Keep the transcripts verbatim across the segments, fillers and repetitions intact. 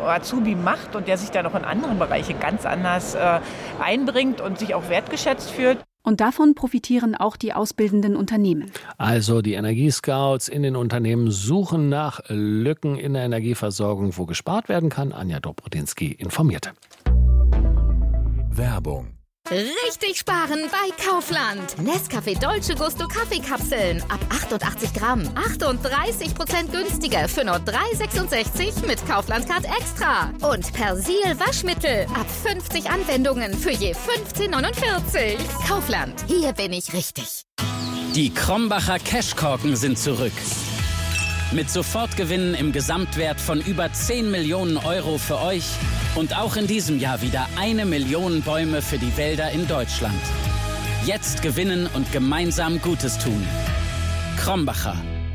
Azubi macht und der sich dann auch in anderen Bereichen ganz anders äh, einbringt und sich auch wertgeschätzt fühlt. Und davon profitieren auch die ausbildenden Unternehmen. Also die Energiescouts in den Unternehmen suchen nach Lücken in der Energieversorgung, wo gespart werden kann. Anja Dobrodinsky informierte. Werbung. Richtig sparen bei Kaufland. Nescafé Dolce Gusto Kaffeekapseln ab achtundachtzig Gramm. achtunddreißig Prozent günstiger für nur drei Euro sechsundsechzig mit Kaufland Card Extra. Und Persil Waschmittel ab fünfzig Anwendungen für je fünfzehn Euro neunundvierzig. Kaufland, hier bin ich richtig. Die Krombacher Cashkorken sind zurück. Mit Sofortgewinnen im Gesamtwert von über zehn Millionen Euro für euch und auch in diesem Jahr wieder eine Million Bäume für die Wälder in Deutschland. Jetzt gewinnen und gemeinsam Gutes tun. Krombacher.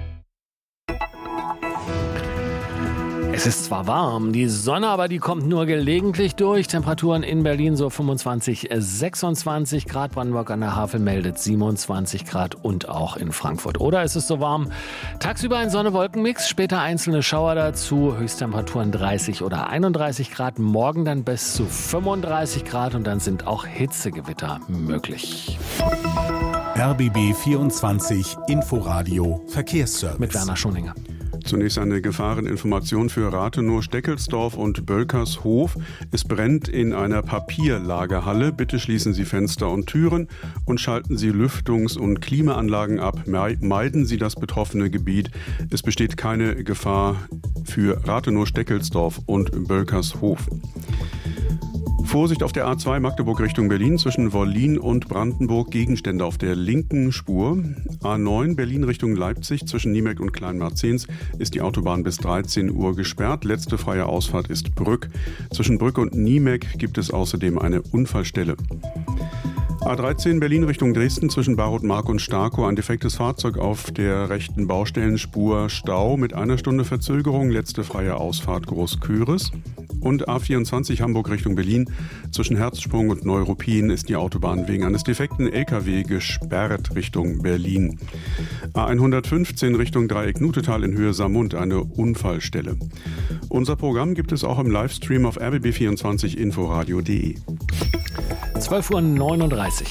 Es ist zwar warm, die Sonne aber die kommt nur gelegentlich durch. Temperaturen in Berlin so fünfundzwanzig, sechsundzwanzig Grad. Brandenburg an der Havel meldet siebenundzwanzig Grad und auch in Frankfurt. Oder ist es so warm? Tagsüber ein Sonne-Wolken-Mix, später einzelne Schauer dazu. Höchsttemperaturen dreißig oder einunddreißig Grad. Morgen dann bis zu fünfunddreißig Grad und dann sind auch Hitzegewitter möglich. R B B vierundzwanzig Inforadio Verkehrsservice. Mit Werner Schoninger. Zunächst eine Gefahreninformation für Rathenow, Steckelsdorf und Bölkershof. Es brennt in einer Papierlagerhalle. Bitte schließen Sie Fenster und Türen und schalten Sie Lüftungs- und Klimaanlagen ab. Meiden Sie das betroffene Gebiet. Es besteht keine Gefahr für Rathenow, Steckelsdorf und Bölkershof. Vorsicht auf der A zwei Magdeburg Richtung Berlin zwischen Wollin und Brandenburg. Gegenstände auf der linken Spur. A neun Berlin Richtung Leipzig zwischen Niemek und Kleinmarzens ist die Autobahn bis dreizehn Uhr gesperrt. Letzte freie Ausfahrt ist Brück. Zwischen Brück und Niemek gibt es außerdem eine Unfallstelle. A dreizehn Berlin Richtung Dresden zwischen Barotmark und Starkow. Ein defektes Fahrzeug auf der rechten Baustellenspur. Stau mit einer Stunde Verzögerung. Letzte freie Ausfahrt Großküres. Und A vierundzwanzig Hamburg Richtung Berlin. Zwischen Herzsprung und Neuruppin ist die Autobahn wegen eines defekten L K W gesperrt Richtung Berlin. A hundertfünfzehn Richtung Dreieck-Nutetal in Höhe Saarmund, eine Unfallstelle. Unser Programm gibt es auch im Livestream auf r b b vierundzwanzig inforadio punkt de. zwölf Uhr neununddreißig.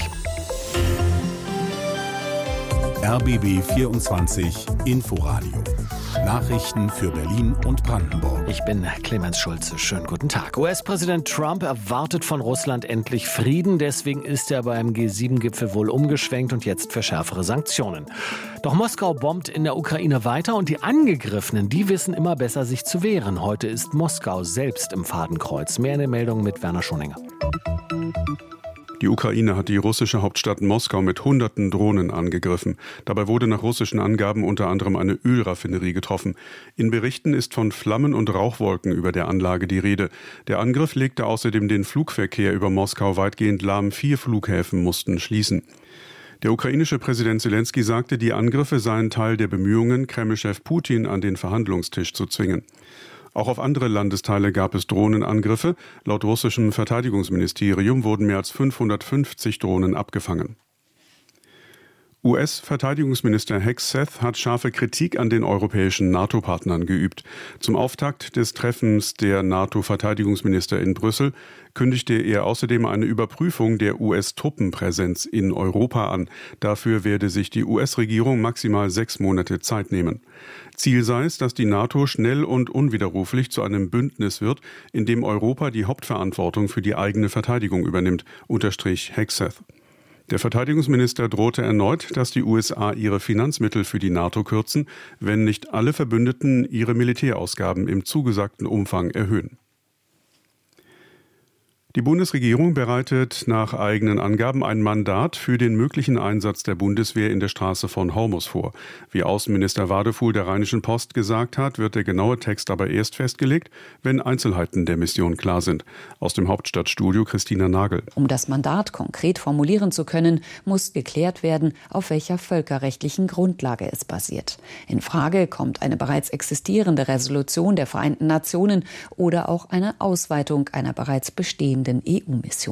R B B vierundzwanzig Inforadio. Nachrichten für Berlin und Brandenburg. Ich bin Clemens Schulze. Schönen guten Tag. U S-Präsident Trump erwartet von Russland endlich Frieden. Deswegen ist er beim G sieben Gipfel wohl umgeschwenkt und jetzt für schärfere Sanktionen. Doch Moskau bombt in der Ukraine weiter und die Angegriffenen, die wissen immer besser, sich zu wehren. Heute ist Moskau selbst im Fadenkreuz. Mehr in der Meldung mit Werner Schoninger. Die Ukraine hat die russische Hauptstadt Moskau mit hunderten Drohnen angegriffen. Dabei wurde nach russischen Angaben unter anderem eine Ölraffinerie getroffen. In Berichten ist von Flammen und Rauchwolken über der Anlage die Rede. Der Angriff legte außerdem den Flugverkehr über Moskau weitgehend lahm. Vier Flughäfen mussten schließen. Der ukrainische Präsident Selenskyj sagte, die Angriffe seien Teil der Bemühungen, Kremlchef Putin an den Verhandlungstisch zu zwingen. Auch auf andere Landesteile gab es Drohnenangriffe. Laut russischem Verteidigungsministerium wurden mehr als fünfhundertfünfzig Drohnen abgefangen. U S-Verteidigungsminister Hegseth hat scharfe Kritik an den europäischen NATO-Partnern geübt. Zum Auftakt des Treffens der NATO-Verteidigungsminister in Brüssel kündigte er außerdem eine Überprüfung der U S-Truppenpräsenz in Europa an. Dafür werde sich die U S-Regierung maximal sechs Monate Zeit nehmen. Ziel sei es, dass die NATO schnell und unwiderruflich zu einem Bündnis wird, in dem Europa die Hauptverantwortung für die eigene Verteidigung übernimmt, unterstrich Hegseth. Der Verteidigungsminister drohte erneut, dass die U S A ihre Finanzmittel für die NATO kürzen, wenn nicht alle Verbündeten ihre Militärausgaben im zugesagten Umfang erhöhen. Die Bundesregierung bereitet nach eigenen Angaben ein Mandat für den möglichen Einsatz der Bundeswehr in der Straße von Hormus vor. Wie Außenminister Wadefuhl der Rheinischen Post gesagt hat, wird der genaue Text aber erst festgelegt, wenn Einzelheiten der Mission klar sind. Aus dem Hauptstadtstudio Christina Nagel. Um das Mandat konkret formulieren zu können, muss geklärt werden, auf welcher völkerrechtlichen Grundlage es basiert. In Frage kommt eine bereits existierende Resolution der Vereinten Nationen oder auch eine Ausweitung einer bereits bestehenden E U-Mission.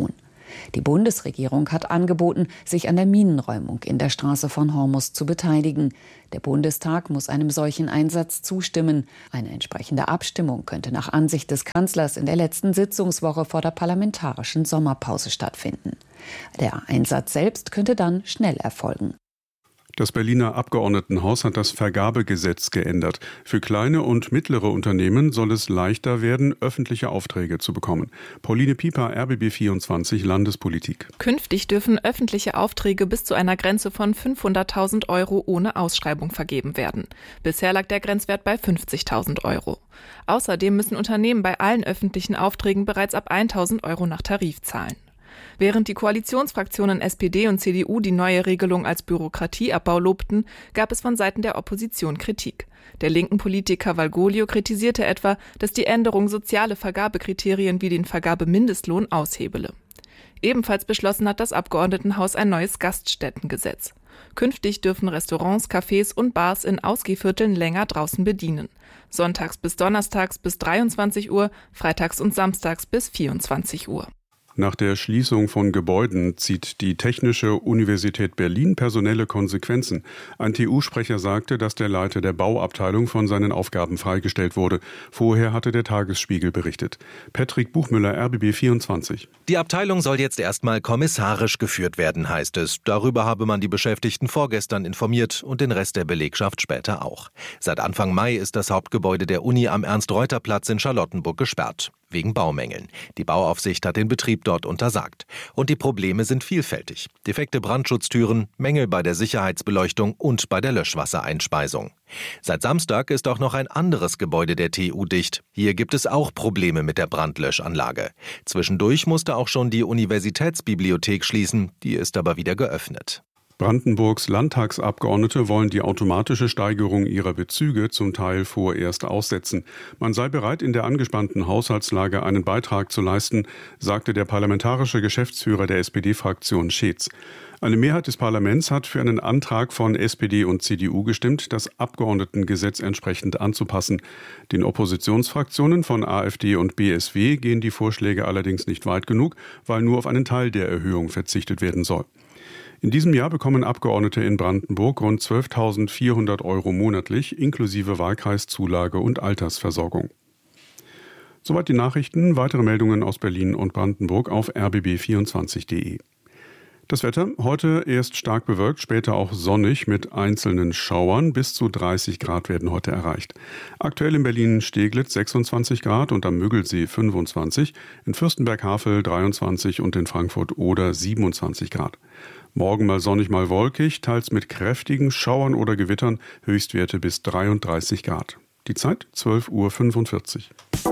Die Bundesregierung hat angeboten, sich an der Minenräumung in der Straße von Hormuz zu beteiligen. Der Bundestag muss einem solchen Einsatz zustimmen. Eine entsprechende Abstimmung könnte nach Ansicht des Kanzlers in der letzten Sitzungswoche vor der parlamentarischen Sommerpause stattfinden. Der Einsatz selbst könnte dann schnell erfolgen. Das Berliner Abgeordnetenhaus hat das Vergabegesetz geändert. Für kleine und mittlere Unternehmen soll es leichter werden, öffentliche Aufträge zu bekommen. Pauline Pieper, R B B vierundzwanzig, Landespolitik. Künftig dürfen öffentliche Aufträge bis zu einer Grenze von fünfhunderttausend Euro ohne Ausschreibung vergeben werden. Bisher lag der Grenzwert bei fünfzigtausend Euro. Außerdem müssen Unternehmen bei allen öffentlichen Aufträgen bereits ab tausend Euro nach Tarif zahlen. Während die Koalitionsfraktionen S P D und C D U die neue Regelung als Bürokratieabbau lobten, gab es von Seiten der Opposition Kritik. Der linken Politiker Valgoglio kritisierte etwa, dass die Änderung soziale Vergabekriterien wie den Vergabemindestlohn aushebele. Ebenfalls beschlossen hat das Abgeordnetenhaus ein neues Gaststättengesetz. Künftig dürfen Restaurants, Cafés und Bars in Ausgehvierteln länger draußen bedienen. Sonntags bis donnerstags bis dreiundzwanzig Uhr, freitags und samstags bis vierundzwanzig Uhr. Nach der Schließung von Gebäuden zieht die Technische Universität Berlin personelle Konsequenzen. Ein T U-Sprecher sagte, dass der Leiter der Bauabteilung von seinen Aufgaben freigestellt wurde. Vorher hatte der Tagesspiegel berichtet. Patrick Buchmüller, R B B vierundzwanzig. Die Abteilung soll jetzt erstmal kommissarisch geführt werden, heißt es. Darüber habe man die Beschäftigten vorgestern informiert und den Rest der Belegschaft später auch. Seit Anfang Mai ist das Hauptgebäude der Uni am Ernst-Reuter-Platz in Charlottenburg gesperrt. Wegen Baumängeln. Die Bauaufsicht hat den Betrieb dort untersagt. Und die Probleme sind vielfältig. Defekte Brandschutztüren, Mängel bei der Sicherheitsbeleuchtung und bei der Löschwassereinspeisung. Seit Samstag ist auch noch ein anderes Gebäude der T U dicht. Hier gibt es auch Probleme mit der Brandlöschanlage. Zwischendurch musste auch schon die Universitätsbibliothek schließen, die ist aber wieder geöffnet. Brandenburgs Landtagsabgeordnete wollen die automatische Steigerung ihrer Bezüge zum Teil vorerst aussetzen. Man sei bereit, in der angespannten Haushaltslage einen Beitrag zu leisten, sagte der parlamentarische Geschäftsführer der S P D-Fraktion Scheetz. Eine Mehrheit des Parlaments hat für einen Antrag von S P D und C D U gestimmt, das Abgeordnetengesetz entsprechend anzupassen. Den Oppositionsfraktionen von A f D und B S W gehen die Vorschläge allerdings nicht weit genug, weil nur auf einen Teil der Erhöhung verzichtet werden soll. In diesem Jahr bekommen Abgeordnete in Brandenburg rund zwölftausendvierhundert Euro monatlich, inklusive Wahlkreiszulage und Altersversorgung. Soweit die Nachrichten. Weitere Meldungen aus Berlin und Brandenburg auf r b b vierundzwanzig punkt de. Das Wetter heute erst stark bewölkt, später auch sonnig mit einzelnen Schauern. Bis zu dreißig Grad werden heute erreicht. Aktuell in Berlin-Steglitz sechsundzwanzig Grad und am Müggelsee fünfundzwanzig, in Fürstenberg-Havel dreiundzwanzig und in Frankfurt-Oder siebenundzwanzig Grad. Morgen mal sonnig, mal wolkig, teils mit kräftigen Schauern oder Gewittern, Höchstwerte bis dreiunddreißig Grad. Die Zeit zwölf Uhr fünfundvierzig.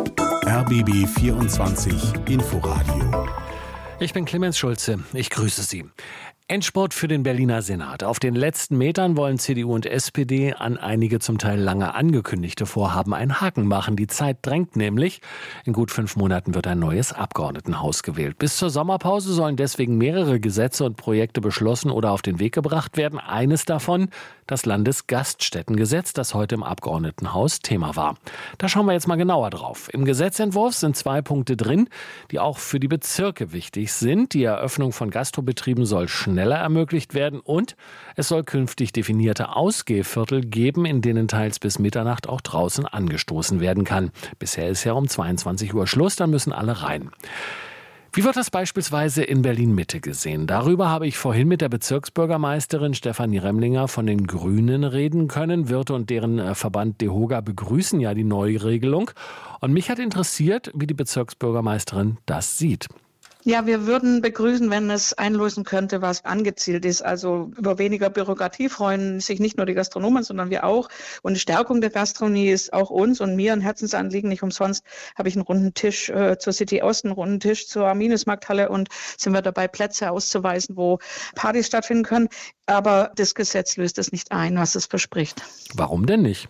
R B B vierundzwanzig Inforadio. Ich bin Clemens Schulze. Ich grüße Sie. Endspurt für den Berliner Senat. Auf den letzten Metern wollen C D U und S P D an einige zum Teil lange angekündigte Vorhaben einen Haken machen. Die Zeit drängt nämlich. In gut fünf Monaten wird ein neues Abgeordnetenhaus gewählt. Bis zur Sommerpause sollen deswegen mehrere Gesetze und Projekte beschlossen oder auf den Weg gebracht werden. Eines davon, das Landesgaststättengesetz, das heute im Abgeordnetenhaus Thema war. Da schauen wir jetzt mal genauer drauf. Im Gesetzentwurf sind zwei Punkte drin, die auch für die Bezirke wichtig sind. Die Eröffnung von Gastrobetrieben soll schneller ermöglicht werden und es soll künftig definierte Ausgehviertel geben, in denen teils bis Mitternacht auch draußen angestoßen werden kann. Bisher ist ja um zweiundzwanzig Uhr Schluss, dann müssen alle rein. Wie wird das beispielsweise in Berlin-Mitte gesehen? Darüber habe ich vorhin mit der Bezirksbürgermeisterin Stefanie Remlinger von den Grünen reden können. Wirte und deren Verband DEHOGA begrüßen ja die Neuregelung. Und mich hat interessiert, wie die Bezirksbürgermeisterin das sieht. Ja, wir würden begrüßen, wenn es einlösen könnte, was angezielt ist. Also über weniger Bürokratie freuen sich nicht nur die Gastronomen, sondern wir auch. Und die Stärkung der Gastronomie ist auch uns und mir ein Herzensanliegen. Nicht umsonst habe ich einen runden Tisch äh, zur City Ost, einen runden Tisch zur Arminus-Markthalle und sind wir dabei, Plätze auszuweisen, wo Partys stattfinden können. Aber das Gesetz löst es nicht ein, was es verspricht. Warum denn nicht?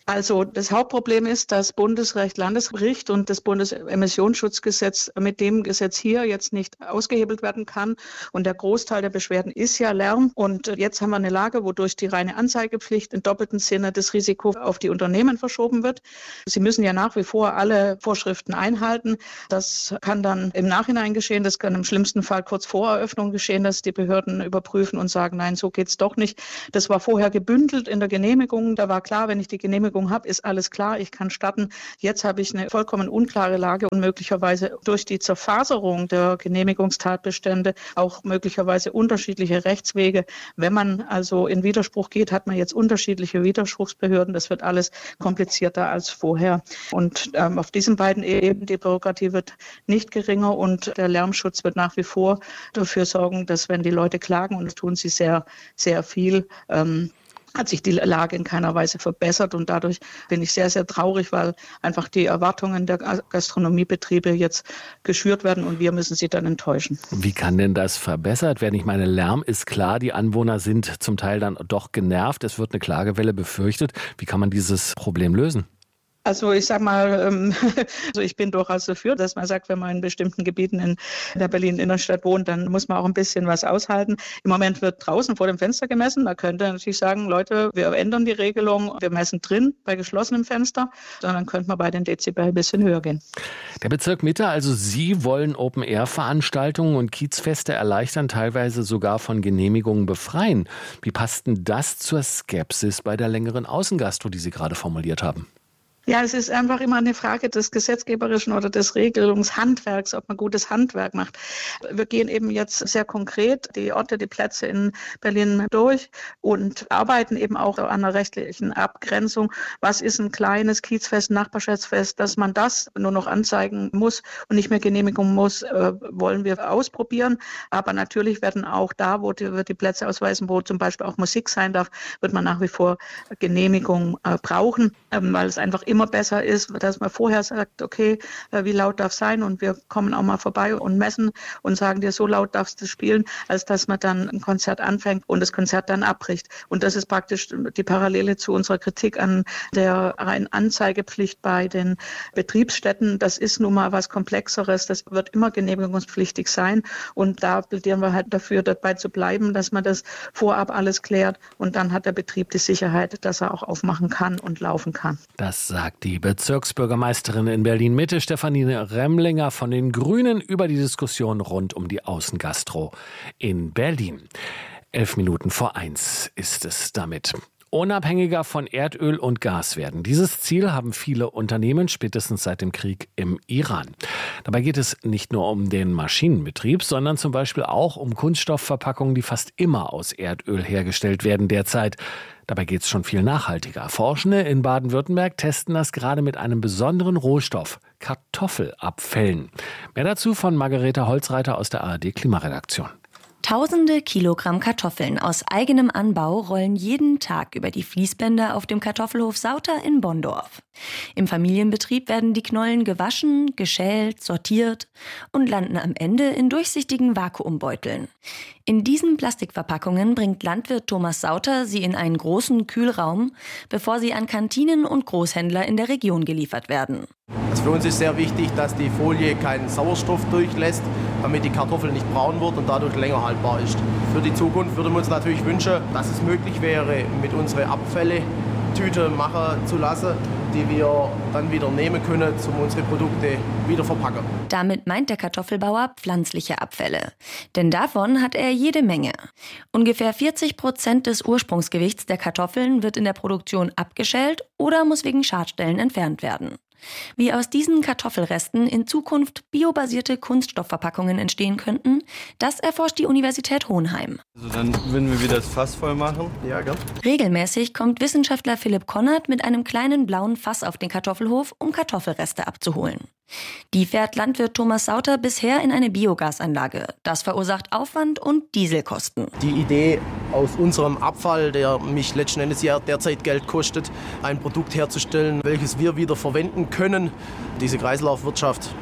Also das Hauptproblem ist, dass Bundesrecht Landesrecht bricht und das Bundesemissionsschutzgesetz mit dem Gesetz hier jetzt nicht ausgehebelt werden kann. Und der Großteil der Beschwerden ist ja Lärm. Und jetzt haben wir eine Lage, wodurch die reine Anzeigepflicht im doppelten Sinne das Risiko auf die Unternehmen verschoben wird. Sie müssen ja nach wie vor alle Vorschriften einhalten. Das kann dann im Nachhinein geschehen. Das kann im schlimmsten Fall kurz vor Eröffnung geschehen, dass die Behörden überprüfen und sagen, nein, so geht's doch nicht. Das war vorher gebündelt in der Genehmigung. Da war klar, wenn ich die Genehmigung habe, ist alles klar, ich kann starten. Jetzt habe ich eine vollkommen unklare Lage und möglicherweise durch die Zerfaserung der Genehmigungstatbestände auch möglicherweise unterschiedliche Rechtswege. Wenn man also in Widerspruch geht, hat man jetzt unterschiedliche Widerspruchsbehörden. Das wird alles komplizierter als vorher. Und ähm, auf diesen beiden Ebenen, die Bürokratie wird nicht geringer und der Lärmschutz wird nach wie vor dafür sorgen, dass wenn die Leute klagen, und das tun sie sehr, sehr viel, ähm, hat sich die Lage in keiner Weise verbessert und dadurch bin ich sehr, sehr traurig, weil einfach die Erwartungen der Gastronomiebetriebe jetzt geschürt werden und wir müssen sie dann enttäuschen. Wie kann denn das verbessert werden? Ich meine, Lärm ist klar, die Anwohner sind zum Teil dann doch genervt, es wird eine Klagewelle befürchtet. Wie kann man dieses Problem lösen? Also ich sag mal, also ich bin durchaus dafür, dass man sagt, wenn man in bestimmten Gebieten in der Berlin-Innenstadt wohnt, dann muss man auch ein bisschen was aushalten. Im Moment wird draußen vor dem Fenster gemessen. Da könnte man natürlich sagen, Leute, wir ändern die Regelung, wir messen drin bei geschlossenem Fenster, sondern könnte man bei den Dezibel ein bisschen höher gehen. Der Bezirk Mitte, also Sie wollen Open-Air-Veranstaltungen und Kiezfeste erleichtern, teilweise sogar von Genehmigungen befreien. Wie passt denn das zur Skepsis bei der längeren Außengastro, die Sie gerade formuliert haben? Ja, es ist einfach immer eine Frage des gesetzgeberischen oder des Regelungshandwerks, ob man gutes Handwerk macht. Wir gehen eben jetzt sehr konkret die Orte, die Plätze in Berlin durch und arbeiten eben auch an einer rechtlichen Abgrenzung. Was ist ein kleines Kiezfest, Nachbarschaftsfest, dass man das nur noch anzeigen muss und nicht mehr genehmigen muss, äh, wollen wir ausprobieren. Aber natürlich werden auch da, wo die, wir die Plätze ausweisen, wo zum Beispiel auch Musik sein darf, wird man nach wie vor Genehmigung äh, brauchen, ähm, weil es einfach immer besser ist, dass man vorher sagt, okay, wie laut darf es sein und wir kommen auch mal vorbei und messen und sagen dir, so laut darfst du spielen, als dass man dann ein Konzert anfängt und das Konzert dann abbricht. Und das ist praktisch die Parallele zu unserer Kritik an der reinen Anzeigepflicht bei den Betriebsstätten. Das ist nun mal was Komplexeres, das wird immer genehmigungspflichtig sein und da plädieren wir halt dafür, dabei zu bleiben, dass man das vorab alles klärt und dann hat der Betrieb die Sicherheit, dass er auch aufmachen kann und laufen kann. Das sagt die Bezirksbürgermeisterin in Berlin-Mitte, Stefanie Remlinger von den Grünen, über die Diskussion rund um die Außengastro in Berlin. Elf Minuten vor eins ist es damit. Unabhängiger von Erdöl und Gas werden. Dieses Ziel haben viele Unternehmen spätestens seit dem Krieg im Iran. Dabei geht es nicht nur um den Maschinenbetrieb, sondern zum Beispiel auch um Kunststoffverpackungen, die fast immer aus Erdöl hergestellt werden derzeit. Dabei geht es schon viel nachhaltiger. Forschende in Baden-Württemberg testen das gerade mit einem besonderen Rohstoff, Kartoffelabfällen. Mehr dazu von Margarete Holzreiter aus der A R D-Klimaredaktion. Tausende Kilogramm Kartoffeln aus eigenem Anbau rollen jeden Tag über die Fließbänder auf dem Kartoffelhof Sauter in Bonndorf. Im Familienbetrieb werden die Knollen gewaschen, geschält, sortiert und landen am Ende in durchsichtigen Vakuumbeuteln. In diesen Plastikverpackungen bringt Landwirt Thomas Sauter sie in einen großen Kühlraum, bevor sie an Kantinen und Großhändler in der Region geliefert werden. Also für uns ist sehr wichtig, dass die Folie keinen Sauerstoff durchlässt, damit die Kartoffel nicht braun wird und dadurch länger haltbar ist. Für die Zukunft würden wir uns natürlich wünschen, dass es möglich wäre, mit unseren Abfälle Tüte machen zu lassen, die wir dann wieder nehmen können, um unsere Produkte wieder verpacken. Damit meint der Kartoffelbauer pflanzliche Abfälle. Denn davon hat er jede Menge. Ungefähr vierzig Prozent des Ursprungsgewichts der Kartoffeln wird in der Produktion abgeschält oder muss wegen Schadstellen entfernt werden. Wie aus diesen Kartoffelresten in Zukunft biobasierte Kunststoffverpackungen entstehen könnten, das erforscht die Universität Hohenheim. Also dann würden wir wieder das Fass voll machen. Ja, gell? Regelmäßig kommt Wissenschaftler Philipp Konrad mit einem kleinen blauen Fass auf den Kartoffelhof, um Kartoffelreste abzuholen. Die fährt Landwirt Thomas Sauter bisher in eine Biogasanlage. Das verursacht Aufwand und Dieselkosten. Die Idee, aus unserem Abfall, der mich letzten Endes ja derzeit Geld kostet, ein Produkt herzustellen, welches wir wieder verwenden können. Diese Kreislaufwirtschaft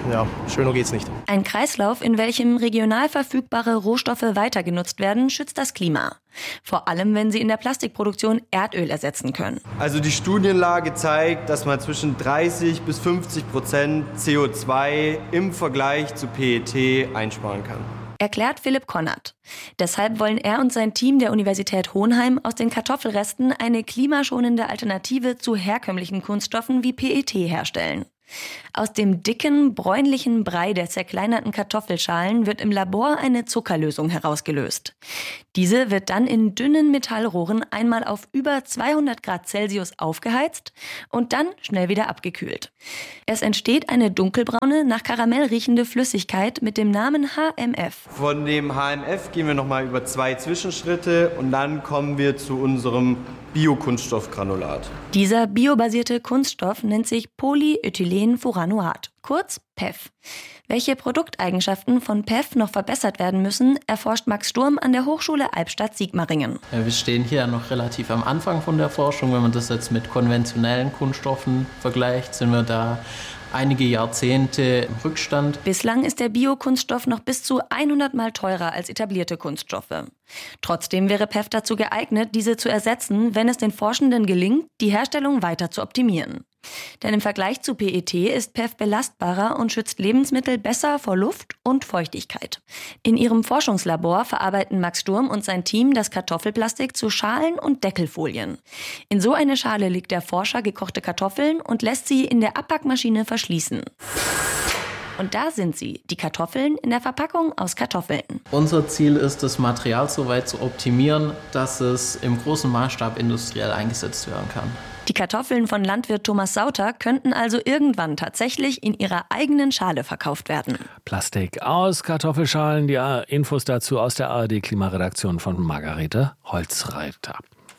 ja, schöner geht's nicht. Ein Kreislauf, in welchem regional verfügbare Rohstoffe weiter genutzt werden, schützt das Klima. Vor allem, wenn sie in der Plastikproduktion Erdöl ersetzen können. Also die Studienlage zeigt, dass man zwischen dreißig bis fünfzig Prozent C O zwei im Vergleich zu P E T einsparen kann. Erklärt Philipp Konrad. Deshalb wollen er und sein Team der Universität Hohenheim aus den Kartoffelresten eine klimaschonende Alternative zu herkömmlichen Kunststoffen wie P E T herstellen. Aus dem dicken, bräunlichen Brei der zerkleinerten Kartoffelschalen wird im Labor eine Zuckerlösung herausgelöst. Diese wird dann in dünnen Metallrohren einmal auf über zweihundert Grad Celsius aufgeheizt und dann schnell wieder abgekühlt. Es entsteht eine dunkelbraune, nach Karamell riechende Flüssigkeit mit dem Namen H M F. Von dem H M F gehen wir nochmal über zwei Zwischenschritte und dann kommen wir zu unserem Biokunststoffgranulat. Dieser biobasierte Kunststoff nennt sich Polyethylenfuranoat, kurz P E F. Welche Produkteigenschaften von P E F noch verbessert werden müssen, erforscht Max Sturm an der Hochschule Albstadt-Sigmaringen. Wir stehen hier noch relativ am Anfang von der Forschung. Wenn man das jetzt mit konventionellen Kunststoffen vergleicht, sind wir da einige Jahrzehnte im Rückstand. Bislang ist der Biokunststoff noch bis zu hundert Mal teurer als etablierte Kunststoffe. Trotzdem wäre P E F dazu geeignet, diese zu ersetzen, wenn es den Forschenden gelingt, die Herstellung weiter zu optimieren. Denn im Vergleich zu P E T ist P E F belastbarer und schützt Lebensmittel besser vor Luft und Feuchtigkeit. In ihrem Forschungslabor verarbeiten Max Sturm und sein Team das Kartoffelplastik zu Schalen und Deckelfolien. In so eine Schale legt der Forscher gekochte Kartoffeln und lässt sie in der Abpackmaschine verschließen. Und da sind sie, die Kartoffeln in der Verpackung aus Kartoffeln. Unser Ziel ist, das Material so weit zu optimieren, dass es im großen Maßstab industriell eingesetzt werden kann. Die Kartoffeln von Landwirt Thomas Sauter könnten also irgendwann tatsächlich in ihrer eigenen Schale verkauft werden. Plastik aus Kartoffelschalen, die Infos dazu aus der A R D-Klimaredaktion von Margarete Holzreiter.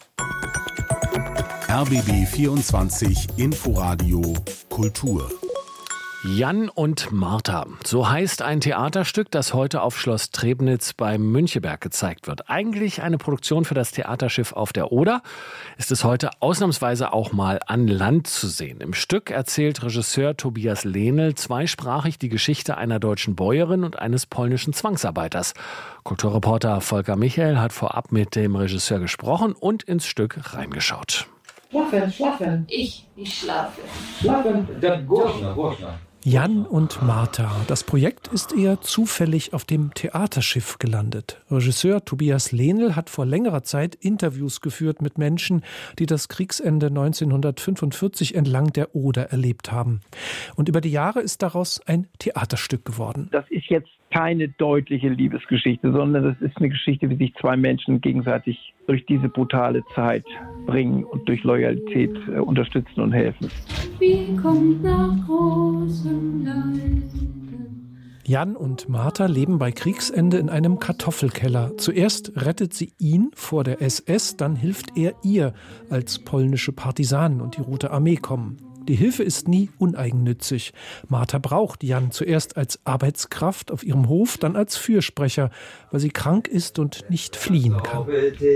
R B B vierundzwanzig Inforadio Kultur. Jan und Martha, so heißt ein Theaterstück, das heute auf Schloss Trebnitz beim Müncheberg gezeigt wird. Eigentlich eine Produktion für das Theaterschiff auf der Oder, ist es heute ausnahmsweise auch mal an Land zu sehen. Im Stück erzählt Regisseur Tobias Lehnl zweisprachig die Geschichte einer deutschen Bäuerin und eines polnischen Zwangsarbeiters. Kulturreporter Volker Michael hat vorab mit dem Regisseur gesprochen und ins Stück reingeschaut. Schlafen, schlafen. Ich, ich schlafe. Schlafen, dann głośno, głośno. Jan und Martha. Das Projekt ist eher zufällig auf dem Theaterschiff gelandet. Regisseur Tobias Lehnl hat vor längerer Zeit Interviews geführt mit Menschen, die das Kriegsende neunzehnhundertfünfundvierzig entlang der Oder erlebt haben. Und über die Jahre ist daraus ein Theaterstück geworden. Das ist jetzt keine deutliche Liebesgeschichte, sondern das ist eine Geschichte, wie sich zwei Menschen gegenseitig durch diese brutale Zeit bringen und durch Loyalität äh, unterstützen und helfen. Wie kommt nach großem Leiden. Jan und Martha leben bei Kriegsende in einem Kartoffelkeller. Zuerst rettet sie ihn vor der S S, dann hilft er ihr, als polnische Partisanen und die Rote Armee kommen. Die Hilfe ist nie uneigennützig. Martha braucht Jan zuerst als Arbeitskraft auf ihrem Hof, dann als Fürsprecher, weil sie krank ist und nicht fliehen kann.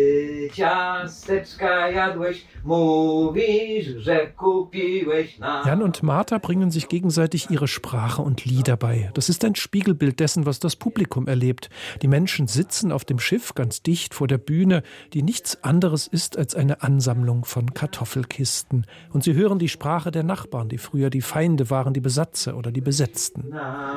Jan und Martha bringen sich gegenseitig ihre Sprache und Lieder bei. Das ist ein Spiegelbild dessen, was das Publikum erlebt. Die Menschen sitzen auf dem Schiff ganz dicht vor der Bühne, die nichts anderes ist als eine Ansammlung von Kartoffelkisten. Und sie hören die Sprache der der Nachbarn, die früher die Feinde waren, die Besatzer oder die Besetzten.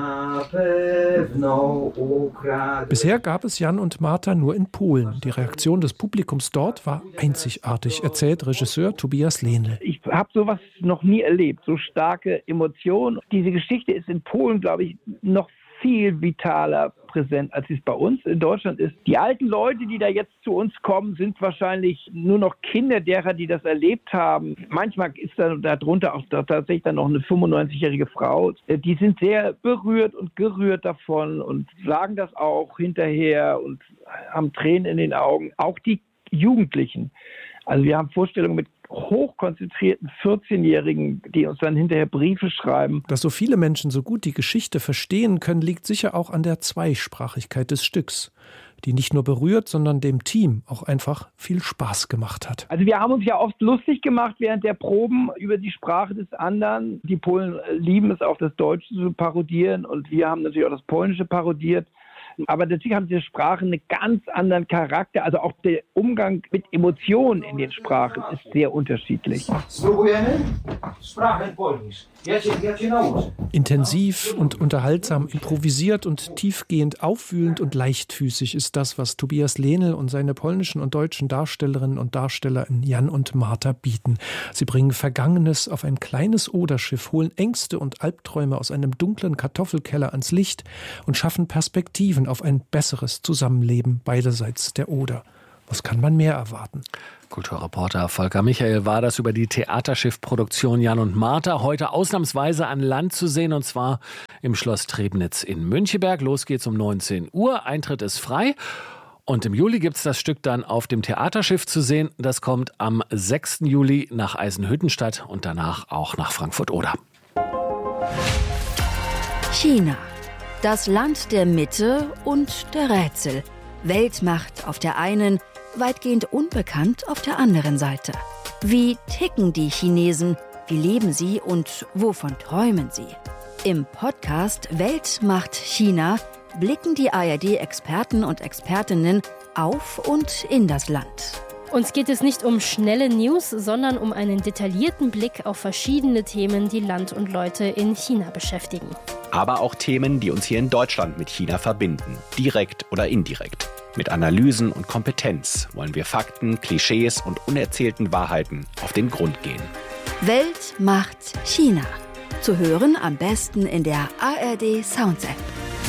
Bisher gab es Jan und Martha nur in Polen. Die Reaktion des Publikums dort war einzigartig, erzählt Regisseur Tobias Lehnl. Ich habe sowas noch nie erlebt, so starke Emotionen. Diese Geschichte ist in Polen, glaube ich, noch viel vitaler präsent, als es bei uns in Deutschland ist. Die alten Leute, die da jetzt zu uns kommen, sind wahrscheinlich nur noch Kinder derer, die das erlebt haben. Manchmal ist da darunter auch tatsächlich dann noch eine fünfundneunzigjährige Frau. Die sind sehr berührt und gerührt davon und sagen das auch hinterher und haben Tränen in den Augen. Auch die Jugendlichen. Also wir haben Vorstellungen mit hochkonzentrierten vierzehnjährigen, die uns dann hinterher Briefe schreiben. Dass so viele Menschen so gut die Geschichte verstehen können, liegt sicher auch an der Zweisprachigkeit des Stücks. die nicht nur berührt, sondern dem Team auch einfach viel Spaß gemacht hat. Also wir haben uns ja oft lustig gemacht während der Proben über die Sprache des anderen. Die Polen lieben es auch, das Deutsche zu parodieren und wir haben natürlich auch das Polnische parodiert. Aber natürlich haben diese Sprachen einen ganz anderen Charakter. Also auch der Umgang mit Emotionen in den Sprachen ist sehr unterschiedlich. Intensiv und unterhaltsam, improvisiert und tiefgehend aufwühlend und leichtfüßig ist das, was Tobias Lenel und seine polnischen und deutschen Darstellerinnen und Darsteller in Jan und Martha bieten. Sie bringen Vergangenes auf ein kleines Oderschiff, holen Ängste und Albträume aus einem dunklen Kartoffelkeller ans Licht und schaffen Perspektiven auf ein besseres Zusammenleben beiderseits der Oder. Was kann man mehr erwarten? Kulturreporter Volker Michael war das über die Theaterschiff-Produktion Jan und Martha. Heute ausnahmsweise an Land zu sehen, und zwar im Schloss Trebnitz in Müncheberg. Los geht's um neunzehn Uhr. Eintritt ist frei. Und im Juli gibt es das Stück dann auf dem Theaterschiff zu sehen. Das kommt am sechsten Juli nach Eisenhüttenstadt und danach auch nach Frankfurt-Oder. China. Das Land der Mitte und der Rätsel. Weltmacht auf der einen, weitgehend unbekannt auf der anderen Seite. Wie ticken die Chinesen? Wie leben sie und wovon träumen sie? Im Podcast Weltmacht China blicken die A R D-Experten und Expertinnen auf und in das Land. Uns geht es nicht um schnelle News, sondern um einen detaillierten Blick auf verschiedene Themen, die Land und Leute in China beschäftigen. Aber auch Themen, die uns hier in Deutschland mit China verbinden, direkt oder indirekt. Mit Analysen und Kompetenz wollen wir Fakten, Klischees und unerzählten Wahrheiten auf den Grund gehen. Weltmacht China. Zu hören am besten in der A R D Sounds App.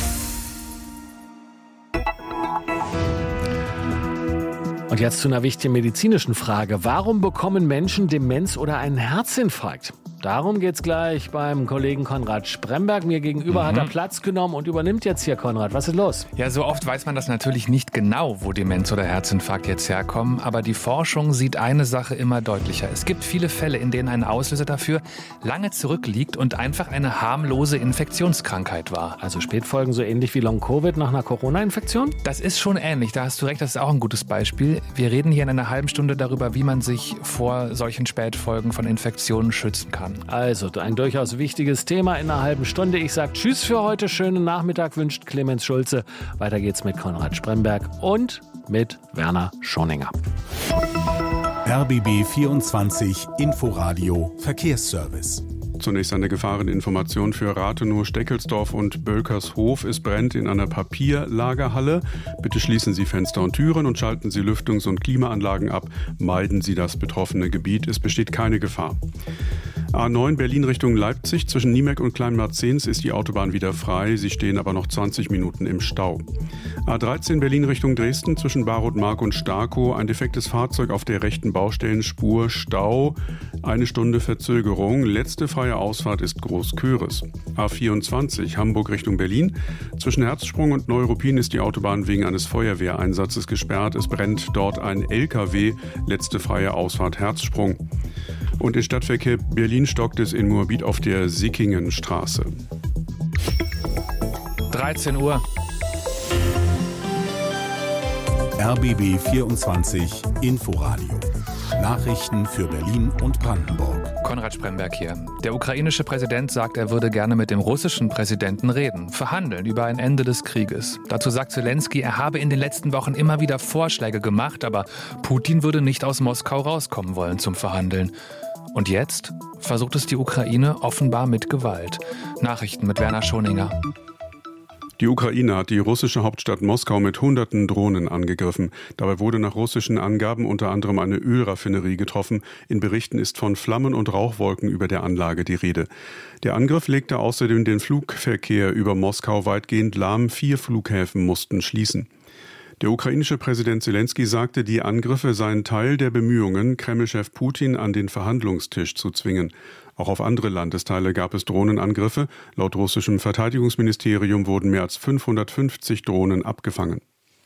Und jetzt zu einer wichtigen medizinischen Frage. Warum bekommen Menschen Demenz oder einen Herzinfarkt? Darum geht's gleich beim Kollegen Konrad Spremberg. Mir gegenüber mhm. hat er Platz genommen und übernimmt jetzt hier. Konrad, was ist los? Ja, so oft weiß man das natürlich nicht genau, wo Demenz oder Herzinfarkt jetzt herkommen. Aber die Forschung sieht eine Sache immer deutlicher. Es gibt viele Fälle, in denen ein Auslöser dafür lange zurückliegt und einfach eine harmlose Infektionskrankheit war. Also Spätfolgen so ähnlich wie Long-Covid nach einer Corona-Infektion? Das ist schon ähnlich. Da hast du recht, das ist auch ein gutes Beispiel. Wir reden hier in einer halben Stunde darüber, wie man sich vor solchen Spätfolgen von Infektionen schützen kann. Also ein durchaus wichtiges Thema in einer halben Stunde. Ich sage Tschüss für heute. Schönen Nachmittag wünscht Clemens Schulze. Weiter geht's mit Konrad Spremberg und mit Werner Schoninger. R B B vierundzwanzig Inforadio Verkehrsservice. Zunächst eine Gefahreninformation für Rathenow, Steckelsdorf und Bölkershof. Es brennt in einer Papierlagerhalle. Bitte schließen Sie Fenster und Türen und schalten Sie Lüftungs- und Klimaanlagen ab. Meiden Sie das betroffene Gebiet. Es besteht keine Gefahr. A neun Berlin Richtung Leipzig. Zwischen Niemek und Kleinmarzens ist die Autobahn wieder frei. Sie stehen aber noch zwanzig Minuten im Stau. A dreizehn Berlin Richtung Dresden. Zwischen Baroth-Mark und Starkow. Ein defektes Fahrzeug auf der rechten Baustellenspur. Stau. Eine Stunde Verzögerung. Letzte freie Ausfahrt ist Großköris. A vierundzwanzig Hamburg Richtung Berlin. Zwischen Herzsprung und Neuruppin ist die Autobahn wegen eines Feuerwehreinsatzes gesperrt. Es brennt dort ein L K W. Letzte freie Ausfahrt Herzsprung. Und im Stadtverkehr Berlin stockt es in Moabit auf der Sickingenstraße. dreizehn Uhr. R B B vierundzwanzig Inforadio. Nachrichten für Berlin und Brandenburg. Konrad Spremberg hier. Der ukrainische Präsident sagt, er würde gerne mit dem russischen Präsidenten reden, verhandeln über ein Ende des Krieges. Dazu sagt Zelensky, er habe in den letzten Wochen immer wieder Vorschläge gemacht, aber Putin würde nicht aus Moskau rauskommen wollen zum Verhandeln. Und jetzt versucht es die Ukraine offenbar mit Gewalt. Nachrichten mit Werner Schoninger. Die Ukraine hat die russische Hauptstadt Moskau mit hunderten Drohnen angegriffen. Dabei wurde nach russischen Angaben unter anderem eine Ölraffinerie getroffen. In Berichten ist von Flammen und Rauchwolken über der Anlage die Rede. Der Angriff legte außerdem den Flugverkehr über Moskau weitgehend lahm. Vier Flughäfen mussten schließen. Der ukrainische Präsident Zelensky sagte, die Angriffe seien Teil der Bemühungen, Kreml-Chef Putin an den Verhandlungstisch zu zwingen. Auch auf andere Landesteile gab es Drohnenangriffe. Laut russischem Verteidigungsministerium wurden mehr als fünfhundertfünfzig Drohnen abgefangen.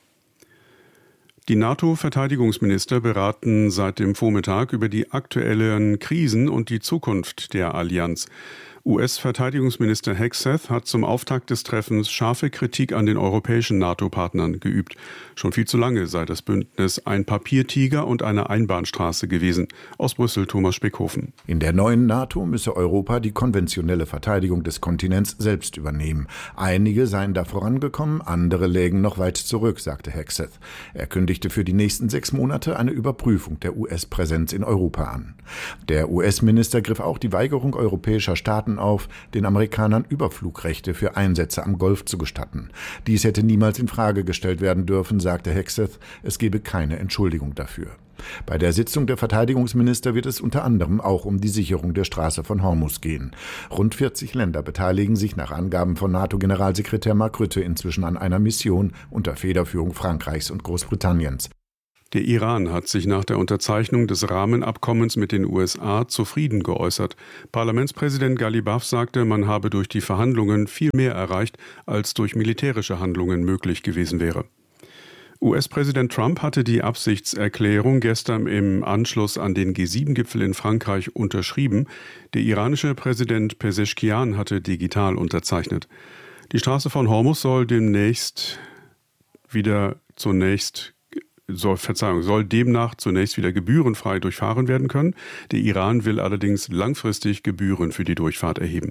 Die NATO-Verteidigungsminister beraten seit dem Vormittag über die aktuellen Krisen und die Zukunft der Allianz. U S-Verteidigungsminister Hegseth hat zum Auftakt des Treffens scharfe Kritik an den europäischen NATO-Partnern geübt. Schon viel zu lange sei das Bündnis ein Papiertiger und eine Einbahnstraße gewesen. Aus Brüssel Thomas Speckhofen. In der neuen NATO müsse Europa die konventionelle Verteidigung des Kontinents selbst übernehmen. Einige seien da vorangekommen, andere lägen noch weit zurück, sagte Hegseth. Er kündigte für die nächsten sechs Monate eine Überprüfung der U S-Präsenz in Europa an. Der U S-Minister griff auch die Weigerung europäischer Staaten auf, den Amerikanern Überflugrechte für Einsätze am Golf zu gestatten. Dies hätte niemals in Frage gestellt werden dürfen, sagte Hegseth. Es gebe keine Entschuldigung dafür. Bei der Sitzung der Verteidigungsminister wird es unter anderem auch um die Sicherung der Straße von Hormuz gehen. Rund vierzig Länder beteiligen sich nach Angaben von NATO-Generalsekretär Mark Rutte inzwischen an einer Mission unter Federführung Frankreichs und Großbritanniens. Der Iran hat sich nach der Unterzeichnung des Rahmenabkommens mit den U S A zufrieden geäußert. Parlamentspräsident Ghalibaf sagte, man habe durch die Verhandlungen viel mehr erreicht, als durch militärische Handlungen möglich gewesen wäre. U S-Präsident Trump hatte die Absichtserklärung gestern im Anschluss an den G sieben Gipfel in Frankreich unterschrieben. Der iranische Präsident Pezeshkian hatte digital unterzeichnet. Die Straße von Hormuz soll demnächst wieder zunächst Soll, Verzeihung, soll demnach zunächst wieder gebührenfrei durchfahren werden können. Der Iran will allerdings langfristig Gebühren für die Durchfahrt erheben.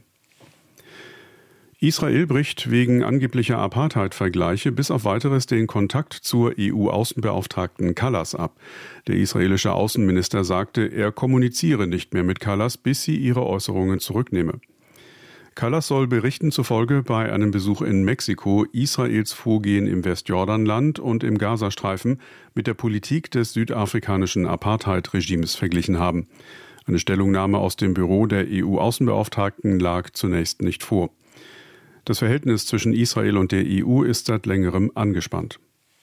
Israel bricht wegen angeblicher Apartheid-Vergleiche bis auf weiteres den Kontakt zur E U-Außenbeauftragten Kallas ab. Der israelische Außenminister sagte, er kommuniziere nicht mehr mit Kallas, bis sie ihre Äußerungen zurücknehme. Kallas soll Berichten zufolge bei einem Besuch in Mexiko Israels Vorgehen im Westjordanland und im Gazastreifen mit der Politik des südafrikanischen Apartheid-Regimes verglichen haben. Eine Stellungnahme aus dem Büro der E U-Außenbeauftragten lag zunächst nicht vor. Das Verhältnis zwischen Israel und der E U ist seit längerem angespannt.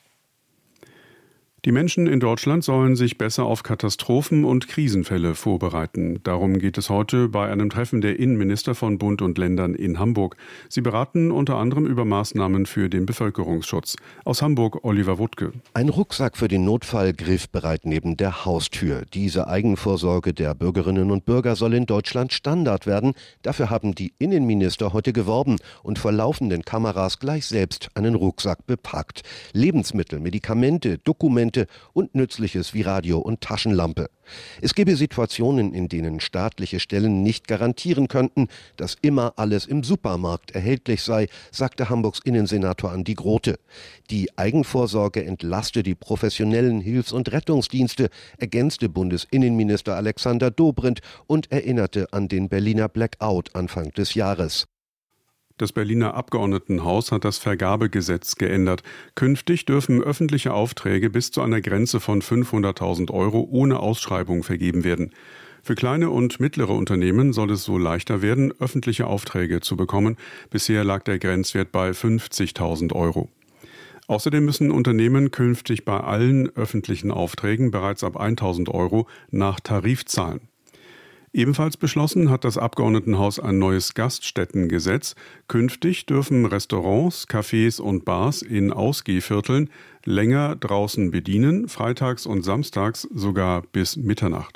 Die Menschen in Deutschland sollen sich besser auf Katastrophen und Krisenfälle vorbereiten. Darum geht es heute bei einem Treffen der Innenminister von Bund und Ländern in Hamburg. Sie beraten unter anderem über Maßnahmen für den Bevölkerungsschutz. Aus Hamburg Oliver Wuttke. Ein Rucksack für den Notfall griffbereit neben der Haustür. Diese Eigenvorsorge der Bürgerinnen und Bürger soll in Deutschland Standard werden. Dafür haben die Innenminister heute geworben und vor laufenden Kameras gleich selbst einen Rucksack bepackt. Lebensmittel, Medikamente, Dokumente und Nützliches wie Radio und Taschenlampe. Es gebe Situationen, in denen staatliche Stellen nicht garantieren könnten, dass immer alles im Supermarkt erhältlich sei, sagte Hamburgs Innensenator Andi Grote. Die Eigenvorsorge entlaste die professionellen Hilfs- und Rettungsdienste, ergänzte Bundesinnenminister Alexander Dobrindt und erinnerte an den Berliner Blackout Anfang des Jahres. Das Berliner Abgeordnetenhaus hat das Vergabegesetz geändert. Künftig dürfen öffentliche Aufträge bis zu einer Grenze von fünfhunderttausend Euro ohne Ausschreibung vergeben werden. Für kleine und mittlere Unternehmen soll es so leichter werden, öffentliche Aufträge zu bekommen. Bisher lag der Grenzwert bei fünfzigtausend Euro. Außerdem müssen Unternehmen künftig bei allen öffentlichen Aufträgen bereits ab tausend Euro nach Tarif zahlen. Ebenfalls beschlossen hat das Abgeordnetenhaus ein neues Gaststättengesetz. Künftig dürfen Restaurants, Cafés und Bars in Ausgehvierteln länger draußen bedienen, freitags und samstags sogar bis Mitternacht.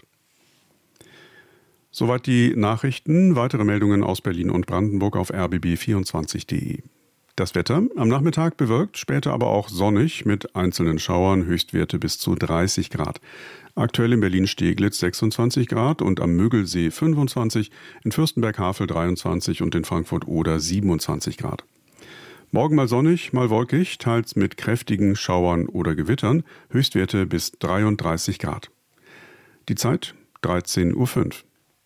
Soweit die Nachrichten. Weitere Meldungen aus Berlin und Brandenburg auf r b b vierundzwanzig punkt d e. Das Wetter am Nachmittag bewölkt, später aber auch sonnig mit einzelnen Schauern, Höchstwerte bis zu dreißig Grad. Aktuell in Berlin-Steglitz sechsundzwanzig Grad und am Müggelsee fünfundzwanzig, in Fürstenberg-Havel dreiundzwanzig und in Frankfurt-Oder siebenundzwanzig Grad. Morgen mal sonnig, mal wolkig, teils mit kräftigen Schauern oder Gewittern, Höchstwerte bis dreiunddreißig Grad. Die Zeit dreizehn Uhr fünf.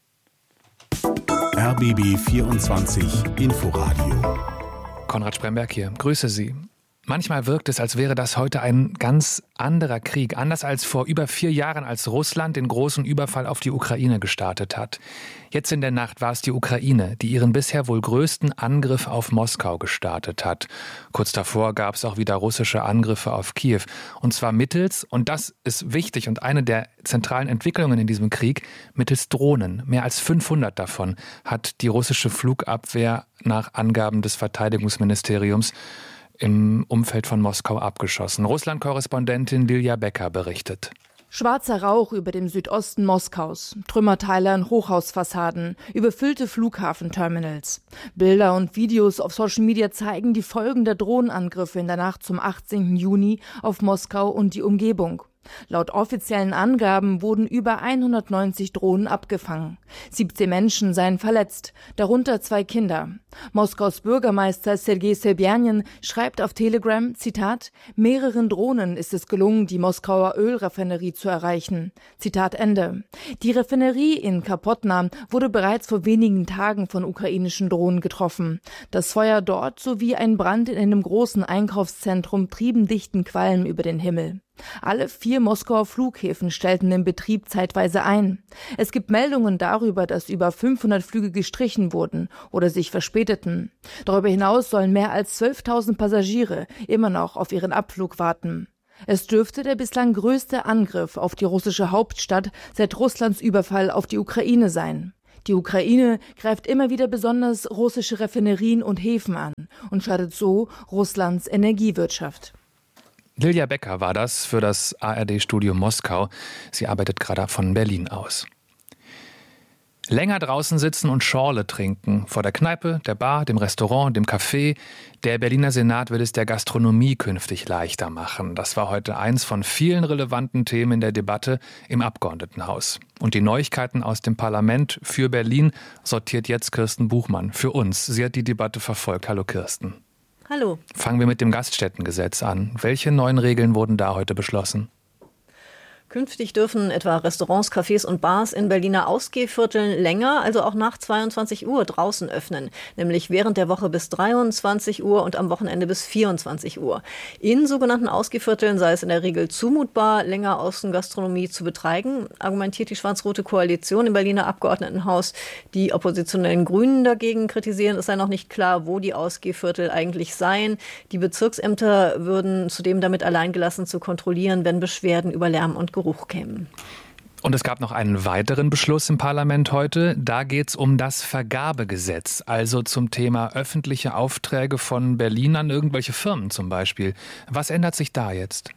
R B B vierundzwanzig Inforadio. Konrad Spremberg hier. Grüße Sie. Manchmal wirkt es, als wäre das heute ein ganz anderer Krieg. Anders als vor über vier Jahren, als Russland den großen Überfall auf die Ukraine gestartet hat. Jetzt in der Nacht war es die Ukraine, die ihren bisher wohl größten Angriff auf Moskau gestartet hat. Kurz davor gab es auch wieder russische Angriffe auf Kiew. Und zwar mittels, und das ist wichtig und eine der zentralen Entwicklungen in diesem Krieg, mittels Drohnen. Mehr als fünfhundert davon hat die russische Flugabwehr nach Angaben des Verteidigungsministeriums im Umfeld von Moskau abgeschossen. Russland-Korrespondentin Lilia Becker berichtet. Schwarzer Rauch über dem Südosten Moskaus, Trümmerteile an Hochhausfassaden, überfüllte Flughafenterminals. Bilder und Videos auf Social Media zeigen die Folgen der Drohnenangriffe in der Nacht zum achtzehnten Juni auf Moskau und die Umgebung. Laut offiziellen Angaben wurden über hundertneunzig Drohnen abgefangen. siebzehn Menschen seien verletzt, darunter zwei Kinder. Moskaus Bürgermeister Sergei Sobjanin schreibt auf Telegram, Zitat, mehreren Drohnen ist es gelungen, die Moskauer Ölraffinerie zu erreichen. Zitat Ende. Die Raffinerie in Kapotna wurde bereits vor wenigen Tagen von ukrainischen Drohnen getroffen. Das Feuer dort sowie ein Brand in einem großen Einkaufszentrum trieben dichten Qualm über den Himmel. Alle vier Moskauer Flughäfen stellten den Betrieb zeitweise ein. Es gibt Meldungen darüber, dass über fünfhundert Flüge gestrichen wurden oder sich verspäteten. Darüber hinaus sollen mehr als zwölftausend Passagiere immer noch auf ihren Abflug warten. Es dürfte der bislang größte Angriff auf die russische Hauptstadt seit Russlands Überfall auf die Ukraine sein. Die Ukraine greift immer wieder besonders russische Raffinerien und Häfen an und schadet so Russlands Energiewirtschaft. Lilja Becker war das für das A R D-Studio Moskau. Sie arbeitet gerade von Berlin aus. Länger draußen sitzen und Schorle trinken. Vor der Kneipe, der Bar, dem Restaurant, dem Café. Der Berliner Senat will es der Gastronomie künftig leichter machen. Das war heute eins von vielen relevanten Themen in der Debatte im Abgeordnetenhaus. Und die Neuigkeiten aus dem Parlament für Berlin sortiert jetzt Kirsten Buchmann für uns. Sie hat die Debatte verfolgt. Hallo Kirsten. Hallo. Fangen wir mit dem Gaststättengesetz an. Welche neuen Regeln wurden da heute beschlossen? Künftig dürfen etwa Restaurants, Cafés und Bars in Berliner Ausgehvierteln länger, also auch nach zweiundzwanzig Uhr draußen öffnen. Nämlich während der Woche bis dreiundzwanzig Uhr und am Wochenende bis vierundzwanzig Uhr. In sogenannten Ausgehvierteln sei es in der Regel zumutbar, länger Außengastronomie zu betreiben, argumentiert die schwarz-rote Koalition im Berliner Abgeordnetenhaus. Die oppositionellen Grünen dagegen kritisieren, es sei noch nicht klar, wo die Ausgehviertel eigentlich seien. Die Bezirksämter würden zudem damit alleingelassen zu kontrollieren, wenn Beschwerden über Lärm und Geruch Geruch kämen. Und es gab noch einen weiteren Beschluss im Parlament heute. Da geht es um das Vergabegesetz, also zum Thema öffentliche Aufträge von Berlin an irgendwelche Firmen zum Beispiel. Was ändert sich da jetzt?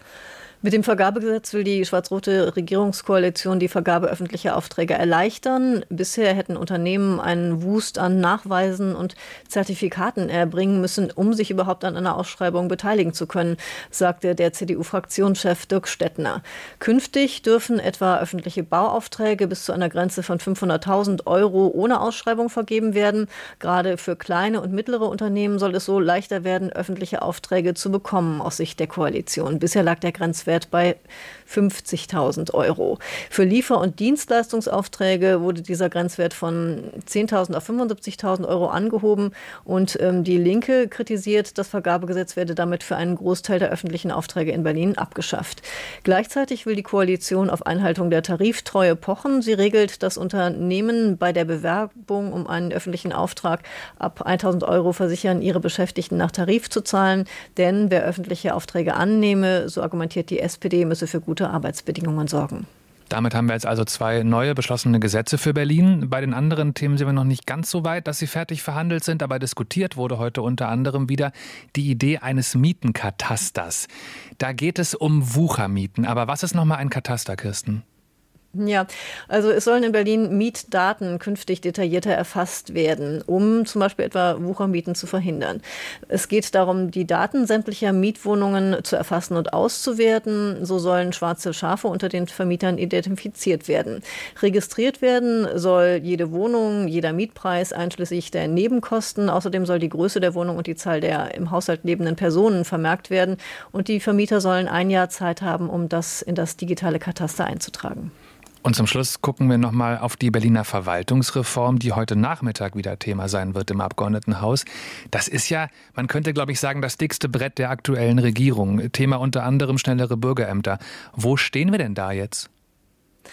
Mit dem Vergabegesetz will die schwarz-rote Regierungskoalition die Vergabe öffentlicher Aufträge erleichtern. Bisher hätten Unternehmen einen Wust an Nachweisen und Zertifikaten erbringen müssen, um sich überhaupt an einer Ausschreibung beteiligen zu können, sagte der C D U-Fraktionschef Dirk Stettner. Künftig dürfen etwa öffentliche Bauaufträge bis zu einer Grenze von fünfhunderttausend Euro ohne Ausschreibung vergeben werden. Gerade für kleine und mittlere Unternehmen soll es so leichter werden, öffentliche Aufträge zu bekommen aus Sicht der Koalition. Bisher lag der Grenzwert bei fünfzigtausend Euro. Für Liefer- und Dienstleistungsaufträge wurde dieser Grenzwert von zehntausend auf fünfundsiebzigtausend Euro angehoben. Und ähm, die Linke kritisiert, das Vergabegesetz werde damit für einen Großteil der öffentlichen Aufträge in Berlin abgeschafft. Gleichzeitig will die Koalition auf Einhaltung der Tariftreue pochen. Sie regelt, dass Unternehmen bei der Bewerbung um einen öffentlichen Auftrag ab tausend Euro versichern, ihre Beschäftigten nach Tarif zu zahlen. Denn wer öffentliche Aufträge annehme, so argumentiert die S P D, müsse für gute Arbeitsbedingungen sorgen. Damit haben wir jetzt also zwei neue beschlossene Gesetze für Berlin. Bei den anderen Themen sind wir noch nicht ganz so weit, dass sie fertig verhandelt sind, aber diskutiert wurde heute unter anderem wieder die Idee eines Mietenkatasters. Da geht es um Wuchermieten. Aber was ist nochmal ein Kataster, Kirsten? Ja, also es sollen in Berlin Mietdaten künftig detaillierter erfasst werden, um zum Beispiel etwa Wuchermieten zu verhindern. Es geht darum, die Daten sämtlicher Mietwohnungen zu erfassen und auszuwerten. So sollen schwarze Schafe unter den Vermietern identifiziert werden. Registriert werden soll jede Wohnung, jeder Mietpreis einschließlich der Nebenkosten. Außerdem soll die Größe der Wohnung und die Zahl der im Haushalt lebenden Personen vermerkt werden. Und die Vermieter sollen ein Jahr Zeit haben, um das in das digitale Kataster einzutragen. Und zum Schluss gucken wir nochmal auf die Berliner Verwaltungsreform, die heute Nachmittag wieder Thema sein wird im Abgeordnetenhaus. Das ist ja, man könnte glaube ich sagen, das dickste Brett der aktuellen Regierung. Thema unter anderem schnellere Bürgerämter. Wo stehen wir denn da jetzt?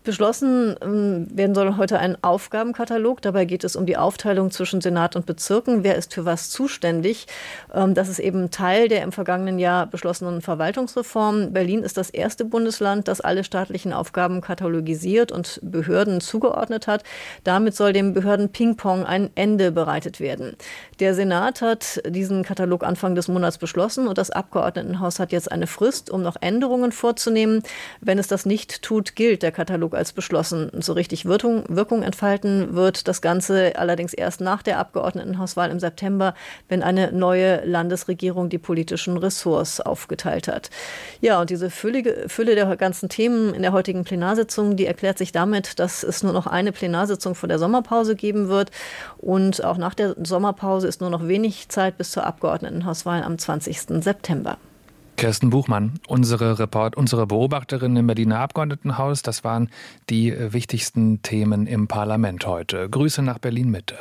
Beschlossen werden soll heute ein Aufgabenkatalog. Dabei geht es um die Aufteilung zwischen Senat und Bezirken. Wer ist für was zuständig? Das ist eben Teil der im vergangenen Jahr beschlossenen Verwaltungsreform. Berlin ist das erste Bundesland, das alle staatlichen Aufgaben katalogisiert und Behörden zugeordnet hat. Damit soll dem Behörden-Ping-Pong ein Ende bereitet werden. Der Senat hat diesen Katalog Anfang des Monats beschlossen und das Abgeordnetenhaus hat jetzt eine Frist, um noch Änderungen vorzunehmen. Wenn es das nicht tut, gilt der Katalog als beschlossen. So richtig Wirkung, Wirkung entfalten wird das Ganze allerdings erst nach der Abgeordnetenhauswahl im September, wenn eine neue Landesregierung die politischen Ressorts aufgeteilt hat. Ja, und diese Fülle, Fülle der ganzen Themen in der heutigen Plenarsitzung, die erklärt sich damit, dass es nur noch eine Plenarsitzung vor der Sommerpause geben wird. Und auch nach der Sommerpause ist nur noch wenig Zeit bis zur Abgeordnetenhauswahl am zwanzigsten September. Kirsten Buchmann, unsere Report, unsere Beobachterin im Berliner Abgeordnetenhaus. Das waren die wichtigsten Themen im Parlament heute. Grüße nach Berlin-Mitte.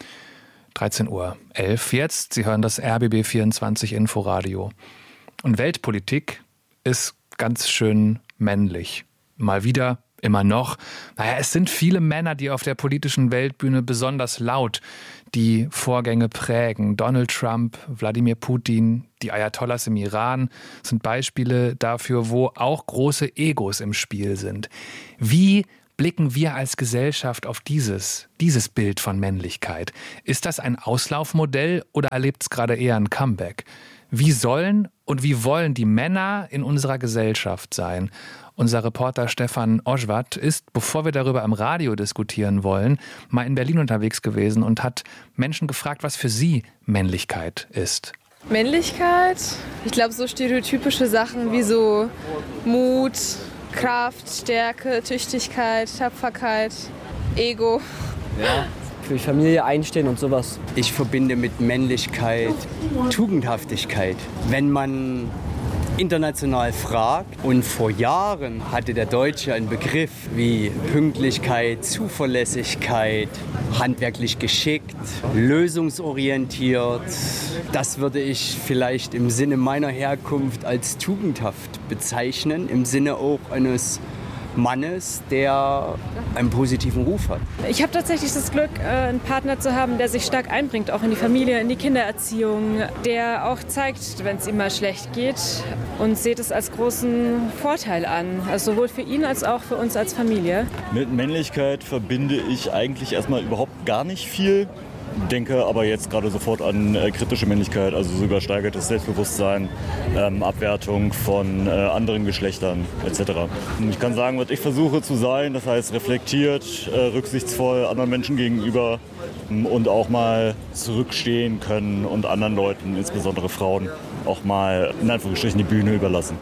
dreizehn Uhr elf jetzt. Sie hören das R B B vierundzwanzig Inforadio. Und Weltpolitik ist ganz schön männlich. Mal wieder, immer noch. Naja, es sind viele Männer, die auf der politischen Weltbühne besonders laut die Vorgänge prägen. Donald Trump, Wladimir Putin, die Ayatollahs im Iran sind Beispiele dafür, wo auch große Egos im Spiel sind. Wie blicken wir als Gesellschaft auf dieses, dieses Bild von Männlichkeit? Ist das ein Auslaufmodell oder erlebt es gerade eher ein Comeback? Wie sollen und wie wollen die Männer in unserer Gesellschaft sein? Unser Reporter Stefan Oschwart ist, bevor wir darüber im Radio diskutieren wollen, mal in Berlin unterwegs gewesen und hat Menschen gefragt, was für sie Männlichkeit ist. Männlichkeit? Ich glaube, so stereotypische Sachen wie so Mut, Kraft, Stärke, Tüchtigkeit, Tapferkeit, Ego. Ja, für die Familie einstehen und sowas. Ich verbinde mit Männlichkeit Tugendhaftigkeit. Wenn man international fragt, und vor Jahren hatte der Deutsche einen Begriff wie Pünktlichkeit, Zuverlässigkeit, handwerklich geschickt, lösungsorientiert. Das würde ich vielleicht im Sinne meiner Herkunft als tugendhaft bezeichnen, im Sinne auch eines Mannes, der einen positiven Ruf hat. Ich habe tatsächlich das Glück, einen Partner zu haben, der sich stark einbringt, auch in die Familie, in die Kindererziehung, der auch zeigt, wenn es ihm mal schlecht geht und sieht es als großen Vorteil an, also sowohl für ihn als auch für uns als Familie. Mit Männlichkeit verbinde ich eigentlich erstmal überhaupt gar nicht viel. Denke aber jetzt gerade sofort an äh, kritische Männlichkeit, also so übersteigertes Selbstbewusstsein, ähm, Abwertung von äh, anderen Geschlechtern et cetera. Ich kann sagen, was ich versuche zu sein, das heißt reflektiert, äh, rücksichtsvoll anderen Menschen gegenüber ähm, und auch mal zurückstehen können und anderen Leuten, insbesondere Frauen, auch mal in Anführungsstrichen die Bühne überlassen.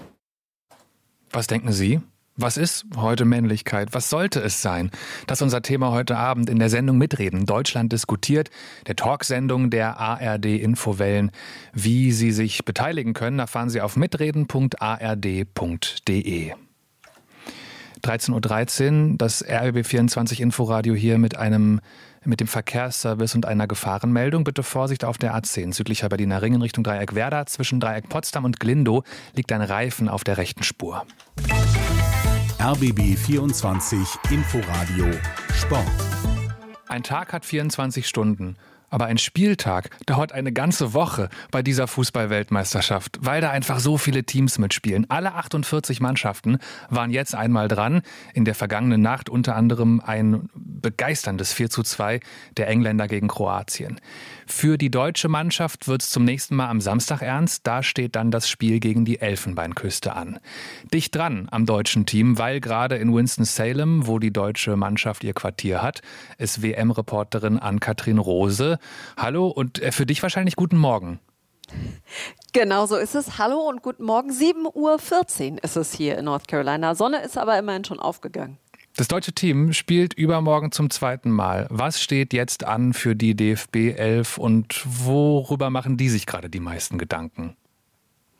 Was denken Sie? Was ist heute Männlichkeit? Was sollte es sein? Das ist unser Thema heute Abend in der Sendung Mitreden. Deutschland diskutiert, der Talksendung der A R D Infowellen. Wie Sie sich beteiligen können, erfahren Sie auf mitreden punkt a r d punkt d e. dreizehn Uhr dreizehn, das R B B vierundzwanzig Inforadio hier mit einem mit dem Verkehrsservice und einer Gefahrenmeldung. Bitte Vorsicht auf der A zehn, südlicher Berliner Ring in Richtung Dreieck Werder. Zwischen Dreieck Potsdam und Glindow liegt ein Reifen auf der rechten Spur. R B B vierundzwanzig Inforadio Sport. Ein Tag hat vierundzwanzig Stunden. Aber ein Spieltag dauert eine ganze Woche bei dieser Fußball-Weltmeisterschaft, weil da einfach so viele Teams mitspielen. Alle achtundvierzig Mannschaften waren jetzt einmal dran. In der vergangenen Nacht unter anderem ein begeisterndes vier zu zwei der Engländer gegen Kroatien. Für die deutsche Mannschaft wird es zum nächsten Mal am Samstag ernst. Da steht dann das Spiel gegen die Elfenbeinküste an. Dicht dran am deutschen Team, weil gerade in Winston-Salem, wo die deutsche Mannschaft ihr Quartier hat, ist W M-Reporterin Ann-Kathrin Rose. Hallo und für dich wahrscheinlich guten Morgen. Genau so ist es. Hallo und guten Morgen. sieben Uhr vierzehn ist es hier in North Carolina. Sonne ist aber immerhin schon aufgegangen. Das deutsche Team spielt übermorgen zum zweiten Mal. Was steht jetzt an für die D F B elf und worüber machen die sich gerade die meisten Gedanken?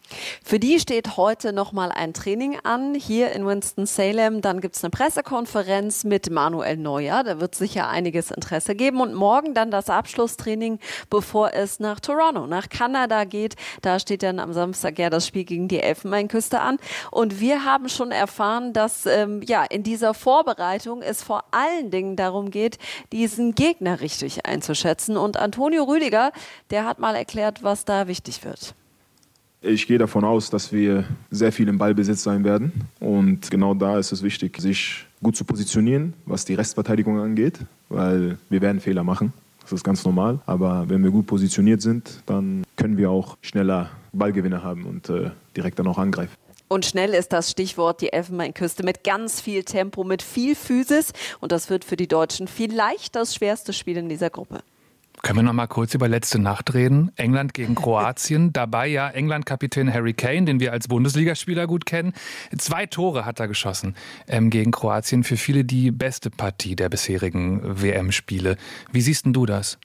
Für die steht heute nochmal ein Training an, hier in Winston-Salem. Dann gibt es eine Pressekonferenz mit Manuel Neuer. Da wird sicher einiges Interesse geben. Und morgen dann das Abschlusstraining, bevor es nach Toronto, nach Kanada geht. Da steht dann am Samstag ja das Spiel gegen die Elfenbeinküste an. Und wir haben schon erfahren, dass ähm, ja in dieser Vorbereitung es vor allen Dingen darum geht, diesen Gegner richtig einzuschätzen. Und Antonio Rüdiger, der hat mal erklärt, was da wichtig wird. Ich gehe davon aus, dass wir sehr viel im Ballbesitz sein werden. Und genau da ist es wichtig, sich gut zu positionieren, was die Restverteidigung angeht, weil wir werden Fehler machen. Das ist ganz normal. Aber wenn wir gut positioniert sind, dann können wir auch schneller Ballgewinne haben und äh, direkt dann auch angreifen. Und schnell ist das Stichwort, die Elfenbeinküste mit ganz viel Tempo, mit viel Physis. Und das wird für die Deutschen vielleicht das schwerste Spiel in dieser Gruppe. Können wir noch mal kurz über letzte Nacht reden? England gegen Kroatien. Dabei ja England-Kapitän Harry Kane, den wir als Bundesligaspieler gut kennen. Zwei Tore hat er geschossen ähm, gegen Kroatien. Für viele die beste Partie der bisherigen W M-Spiele. Wie siehst denn du das?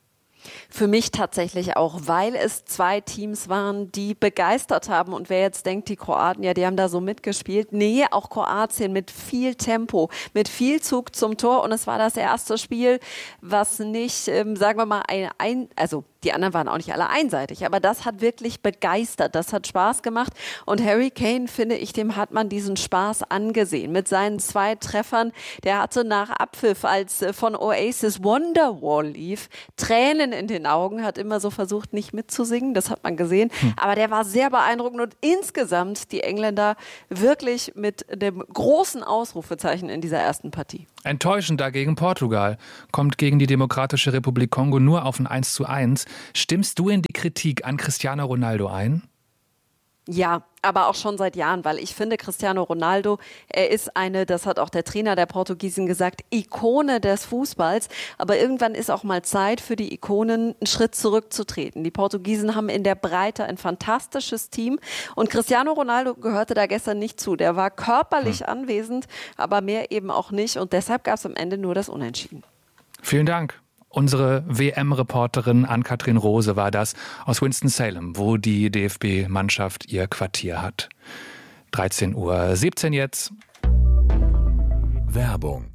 Für mich tatsächlich auch, weil es zwei Teams waren, die begeistert haben. Und wer jetzt denkt, die Kroaten, ja, die haben da so mitgespielt. Nee, auch Kroatien mit viel Tempo, mit viel Zug zum Tor. Und es war das erste Spiel, was nicht, ähm, sagen wir mal, ein, ein also die anderen waren auch nicht alle einseitig, aber das hat wirklich begeistert, das hat Spaß gemacht. Und Harry Kane, finde ich, dem hat man diesen Spaß angesehen. Mit seinen zwei Treffern, der hatte nach Abpfiff, als von Oasis Wonderwall lief, Tränen in den Augen, hat immer so versucht, nicht mitzusingen, das hat man gesehen. Hm. Aber der war sehr beeindruckend und insgesamt die Engländer wirklich mit dem großen Ausrufezeichen in dieser ersten Partie. Enttäuschend dagegen Portugal. Kommt gegen die Demokratische Republik Kongo nur auf ein eins zu eins. Stimmst du in die Kritik an Cristiano Ronaldo ein? Ja, aber auch schon seit Jahren, weil ich finde, Cristiano Ronaldo, er ist eine, das hat auch der Trainer der Portugiesen gesagt, Ikone des Fußballs. Aber irgendwann ist auch mal Zeit für die Ikonen, einen Schritt zurückzutreten. Die Portugiesen haben in der Breite ein fantastisches Team und Cristiano Ronaldo gehörte da gestern nicht zu. Der war körperlich hm. anwesend, aber mehr eben auch nicht und deshalb gab es am Ende nur das Unentschieden. Vielen Dank. Unsere W M-Reporterin Ann-Kathrin Rose war das aus Winston-Salem, wo die D F B-Mannschaft ihr Quartier hat. dreizehn Uhr siebzehn jetzt. Werbung.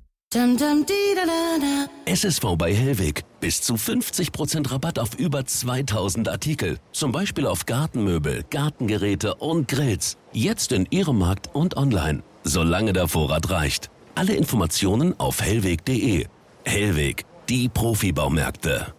S S V bei Hellweg. Bis zu fünfzig Prozent Rabatt auf über zweitausend Artikel. Zum Beispiel auf Gartenmöbel, Gartengeräte und Grills. Jetzt in Ihrem Markt und online. Solange der Vorrat reicht. Alle Informationen auf hellweg punkt de. Hellweg. Die Profibaumärkte.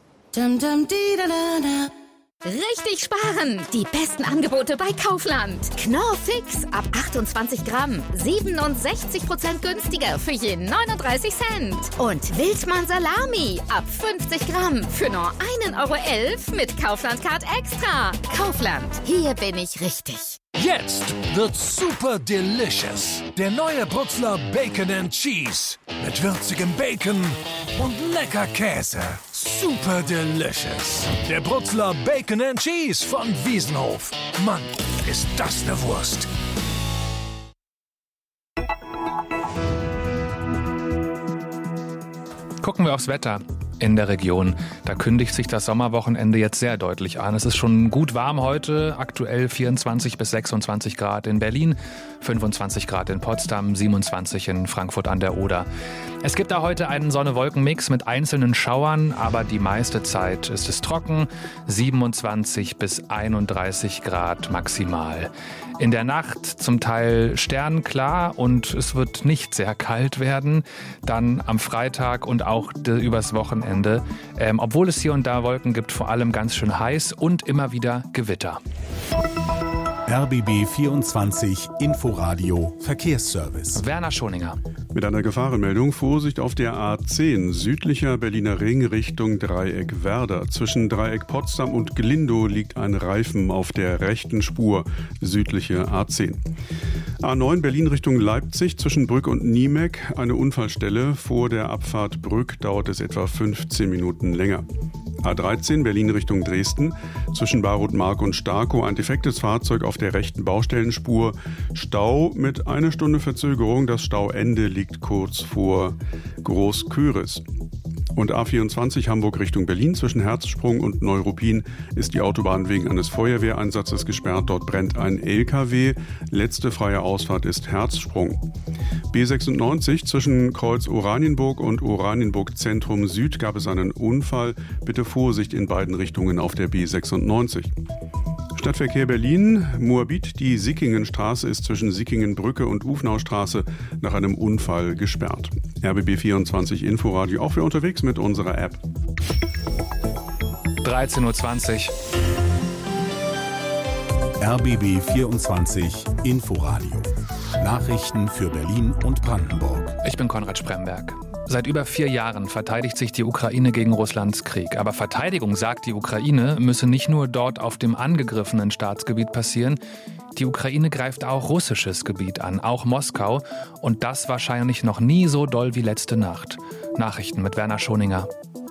Richtig sparen! Die besten Angebote bei Kaufland. Knorr Fix ab achtundzwanzig Gramm. siebenundsechzig Prozent günstiger für je neununddreißig Cent. Und Wildmann Salami ab fünfzig Gramm für nur ein Euro elf mit Kaufland Card Extra. Kaufland, hier bin ich richtig. Jetzt wird's super delicious. Der neue Brutzler Bacon and Cheese. Mit würzigem Bacon und lecker Käse. Super delicious. Der Brutzler Bacon and Cheese von Wiesenhof. Mann, ist das eine Wurst. Gucken wir aufs Wetter in der Region. Da kündigt sich das Sommerwochenende jetzt sehr deutlich an. Es ist schon gut warm heute, aktuell vierundzwanzig bis sechsundzwanzig Grad in Berlin, fünfundzwanzig Grad in Potsdam, siebenundzwanzig in Frankfurt an der Oder. Es gibt da heute einen Sonne-Wolken-Mix mit einzelnen Schauern, aber die meiste Zeit ist es trocken, siebenundzwanzig bis einunddreißig Grad maximal. In der Nacht zum Teil sternklar und es wird nicht sehr kalt werden. Dann am Freitag und auch übers Wochenende, ähm, obwohl es hier und da Wolken gibt, vor allem ganz schön heiß und immer wieder Gewitter. R B B vierundzwanzig Inforadio Verkehrsservice. Werner Schoninger. Mit einer Gefahrenmeldung: Vorsicht auf der A zehn, südlicher Berliner Ring Richtung Dreieck Werder. Zwischen Dreieck Potsdam und Glindow liegt ein Reifen auf der rechten Spur, südliche A zehn. A neun Berlin Richtung Leipzig, zwischen Brück und Niemeck eine Unfallstelle. Vor der Abfahrt Brück dauert es etwa fünfzehn Minuten länger. A dreizehn Berlin Richtung Dresden, zwischen Barutmark und Starkow ein defektes Fahrzeug auf der rechten Baustellenspur. Stau mit einer Stunde Verzögerung. Das Stauende liegt kurz vor Großküris. Und A vierundzwanzig Hamburg Richtung Berlin zwischen Herzsprung und Neuruppin ist die Autobahn wegen eines Feuerwehreinsatzes gesperrt. Dort brennt ein L K W. Letzte freie Ausfahrt ist Herzsprung. B sechsundneunzig zwischen Kreuz Oranienburg und Oranienburg Zentrum Süd gab es einen Unfall. Bitte Vorsicht in beiden Richtungen auf der B sechsundneunzig. Stadtverkehr Berlin, Moabit, die Sickingenstraße ist zwischen Sickingenbrücke und Ufnaustraße nach einem Unfall gesperrt. R B B vierundzwanzig Inforadio, auch für unterwegs mit unserer App. dreizehn Uhr zwanzig. R B B vierundzwanzig Inforadio. Nachrichten für Berlin und Brandenburg. Ich bin Konrad Spremberg. Seit über vier Jahren verteidigt sich die Ukraine gegen Russlands Krieg. Aber Verteidigung, sagt die Ukraine, müsse nicht nur dort auf dem angegriffenen Staatsgebiet passieren. Die Ukraine greift auch russisches Gebiet an, auch Moskau. Und das wahrscheinlich noch nie so doll wie letzte Nacht. Nachrichten mit Werner Schoninger.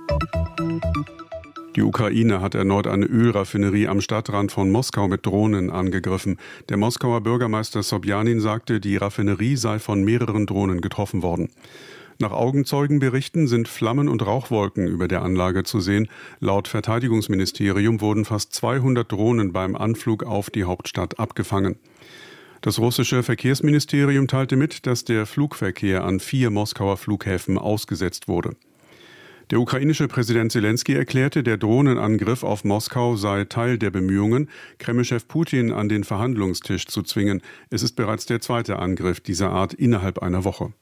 Die Ukraine hat erneut eine Ölraffinerie am Stadtrand von Moskau mit Drohnen angegriffen. Der Moskauer Bürgermeister Sobjanin sagte, die Raffinerie sei von mehreren Drohnen getroffen worden. Nach Augenzeugenberichten sind Flammen und Rauchwolken über der Anlage zu sehen. Laut Verteidigungsministerium wurden fast zweihundert Drohnen beim Anflug auf die Hauptstadt abgefangen. Das russische Verkehrsministerium teilte mit, dass der Flugverkehr an vier Moskauer Flughäfen ausgesetzt wurde. Der ukrainische Präsident Selenskyj erklärte, der Drohnenangriff auf Moskau sei Teil der Bemühungen, Kremlchef Putin an den Verhandlungstisch zu zwingen. Es ist bereits der zweite Angriff dieser Art innerhalb einer Woche.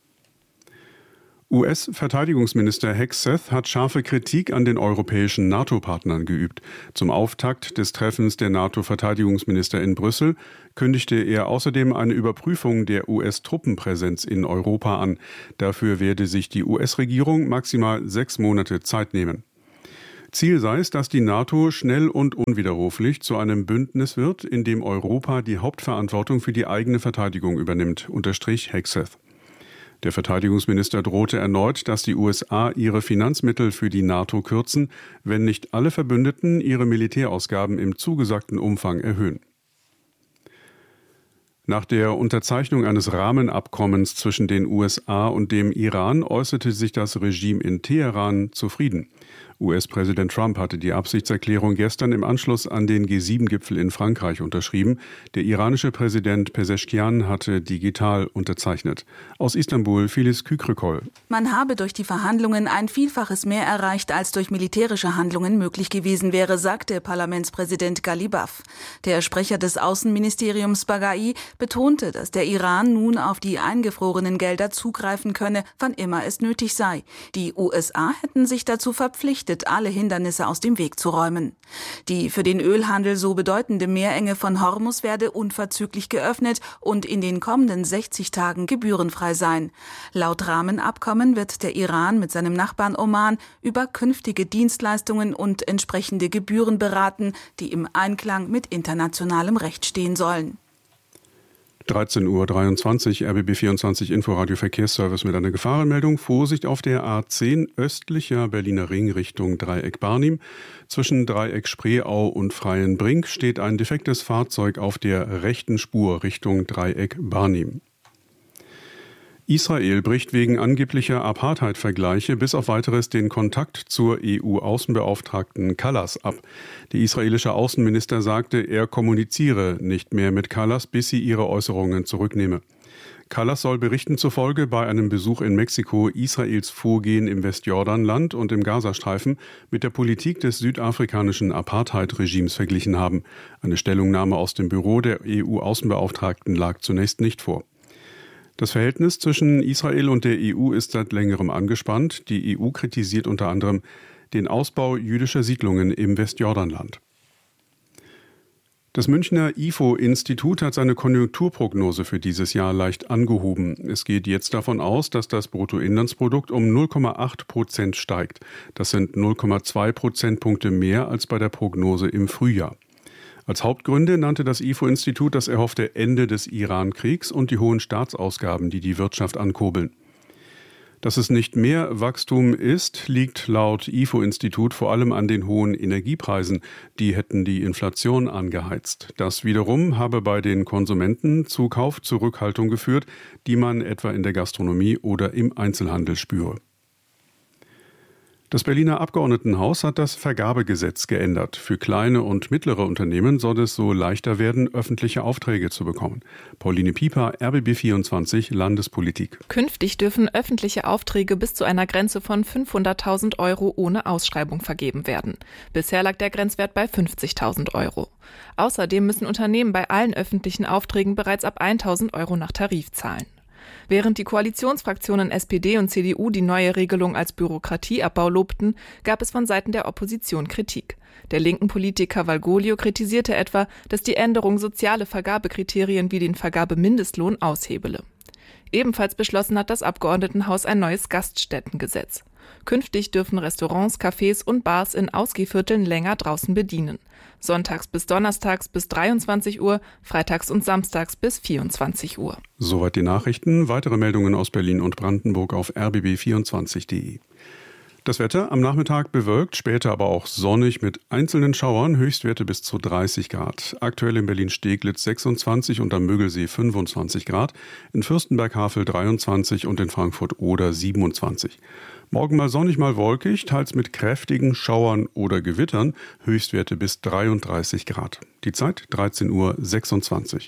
U S-Verteidigungsminister Hegseth hat scharfe Kritik an den europäischen NATO-Partnern geübt. Zum Auftakt des Treffens der NATO-Verteidigungsminister in Brüssel kündigte er außerdem eine Überprüfung der U S-Truppenpräsenz in Europa an. Dafür werde sich die U S-Regierung maximal sechs Monate Zeit nehmen. Ziel sei es, dass die NATO schnell und unwiderruflich zu einem Bündnis wird, in dem Europa die Hauptverantwortung für die eigene Verteidigung übernimmt, unterstrich Hegseth. Der Verteidigungsminister drohte erneut, dass die U S A ihre Finanzmittel für die NATO kürzen, wenn nicht alle Verbündeten ihre Militärausgaben im zugesagten Umfang erhöhen. Nach der Unterzeichnung eines Rahmenabkommens zwischen den U S A und dem Iran äußerte sich das Regime in Teheran zufrieden. U S-Präsident Trump hatte die Absichtserklärung gestern im Anschluss an den G sieben Gipfel in Frankreich unterschrieben. Der iranische Präsident Pezeshkian hatte digital unterzeichnet. Aus Istanbul Filiz Kükrükol. Man habe durch die Verhandlungen ein Vielfaches mehr erreicht, als durch militärische Handlungen möglich gewesen wäre, sagte Parlamentspräsident Ghalibaf. Der Sprecher des Außenministeriums Baghai betonte, dass der Iran nun auf die eingefrorenen Gelder zugreifen könne, wann immer es nötig sei. Die U S A hätten sich dazu verpflichtet, alle Hindernisse aus dem Weg zu räumen. Die für den Ölhandel so bedeutende Meerenge von Hormuz werde unverzüglich geöffnet und in den kommenden sechzig Tagen gebührenfrei sein. Laut Rahmenabkommen wird der Iran mit seinem Nachbarn Oman über künftige Dienstleistungen und entsprechende Gebühren beraten, die im Einklang mit internationalem Recht stehen sollen. dreizehn Uhr dreiundzwanzig, R B B vierundzwanzig Inforadio Verkehrsservice mit einer Gefahrenmeldung. Vorsicht auf der A zehn östlicher Berliner Ring Richtung Dreieck Barnim. Zwischen Dreieck Spreeau und Freienbrink steht ein defektes Fahrzeug auf der rechten Spur Richtung Dreieck Barnim. Israel bricht wegen angeblicher Apartheid-Vergleiche bis auf Weiteres den Kontakt zur E U-Außenbeauftragten Kallas ab. Der israelische Außenminister sagte, er kommuniziere nicht mehr mit Kallas, bis sie ihre Äußerungen zurücknehme. Kallas soll Berichten zufolge bei einem Besuch in Mexiko Israels Vorgehen im Westjordanland und im Gazastreifen mit der Politik des südafrikanischen Apartheid-Regimes verglichen haben. Eine Stellungnahme aus dem Büro der E U-Außenbeauftragten lag zunächst nicht vor. Das Verhältnis zwischen Israel und der E U ist seit längerem angespannt. Die E U kritisiert unter anderem den Ausbau jüdischer Siedlungen im Westjordanland. Das Münchner I F O-Institut hat seine Konjunkturprognose für dieses Jahr leicht angehoben. Es geht jetzt davon aus, dass das Bruttoinlandsprodukt um null Komma acht Prozent steigt. Das sind null Komma zwei Prozentpunkte mehr als bei der Prognose im Frühjahr. Als Hauptgründe nannte das I F O-Institut das erhoffte Ende des Iran-Kriegs und die hohen Staatsausgaben, die die Wirtschaft ankurbeln. Dass es nicht mehr Wachstum ist, liegt laut I F O-Institut vor allem an den hohen Energiepreisen. Die hätten die Inflation angeheizt. Das wiederum habe bei den Konsumenten zu Kaufzurückhaltung geführt, die man etwa in der Gastronomie oder im Einzelhandel spüre. Das Berliner Abgeordnetenhaus hat das Vergabegesetz geändert. Für kleine und mittlere Unternehmen soll es so leichter werden, öffentliche Aufträge zu bekommen. Pauline Pieper, R B B vierundzwanzig, Landespolitik. Künftig dürfen öffentliche Aufträge bis zu einer Grenze von fünfhunderttausend Euro ohne Ausschreibung vergeben werden. Bisher lag der Grenzwert bei fünfzigtausend Euro. Außerdem müssen Unternehmen bei allen öffentlichen Aufträgen bereits ab tausend Euro nach Tarif zahlen. Während die Koalitionsfraktionen S P D und C D U die neue Regelung als Bürokratieabbau lobten, gab es von Seiten der Opposition Kritik. Der linken Politiker Valgoglio kritisierte etwa, dass die Änderung soziale Vergabekriterien wie den Vergabemindestlohn aushebele. Ebenfalls beschlossen hat das Abgeordnetenhaus ein neues Gaststättengesetz. Künftig dürfen Restaurants, Cafés und Bars in Ausgehvierteln länger draußen bedienen. Sonntags bis donnerstags bis dreiundzwanzig Uhr, freitags und samstags bis vierundzwanzig Uhr. Soweit die Nachrichten. Weitere Meldungen aus Berlin und Brandenburg auf r b b vierundzwanzig punkt de. Das Wetter am Nachmittag bewölkt, später aber auch sonnig mit einzelnen Schauern, Höchstwerte bis zu dreißig Grad. Aktuell in Berlin-Steglitz sechsundzwanzig und am Mögelsee fünfundzwanzig Grad, in Fürstenberg-Havel dreiundzwanzig und in Frankfurt-Oder siebenundzwanzig. Morgen mal sonnig, mal wolkig, teils mit kräftigen Schauern oder Gewittern, Höchstwerte bis dreiunddreißig Grad. Die Zeit dreizehn Uhr sechsundzwanzig.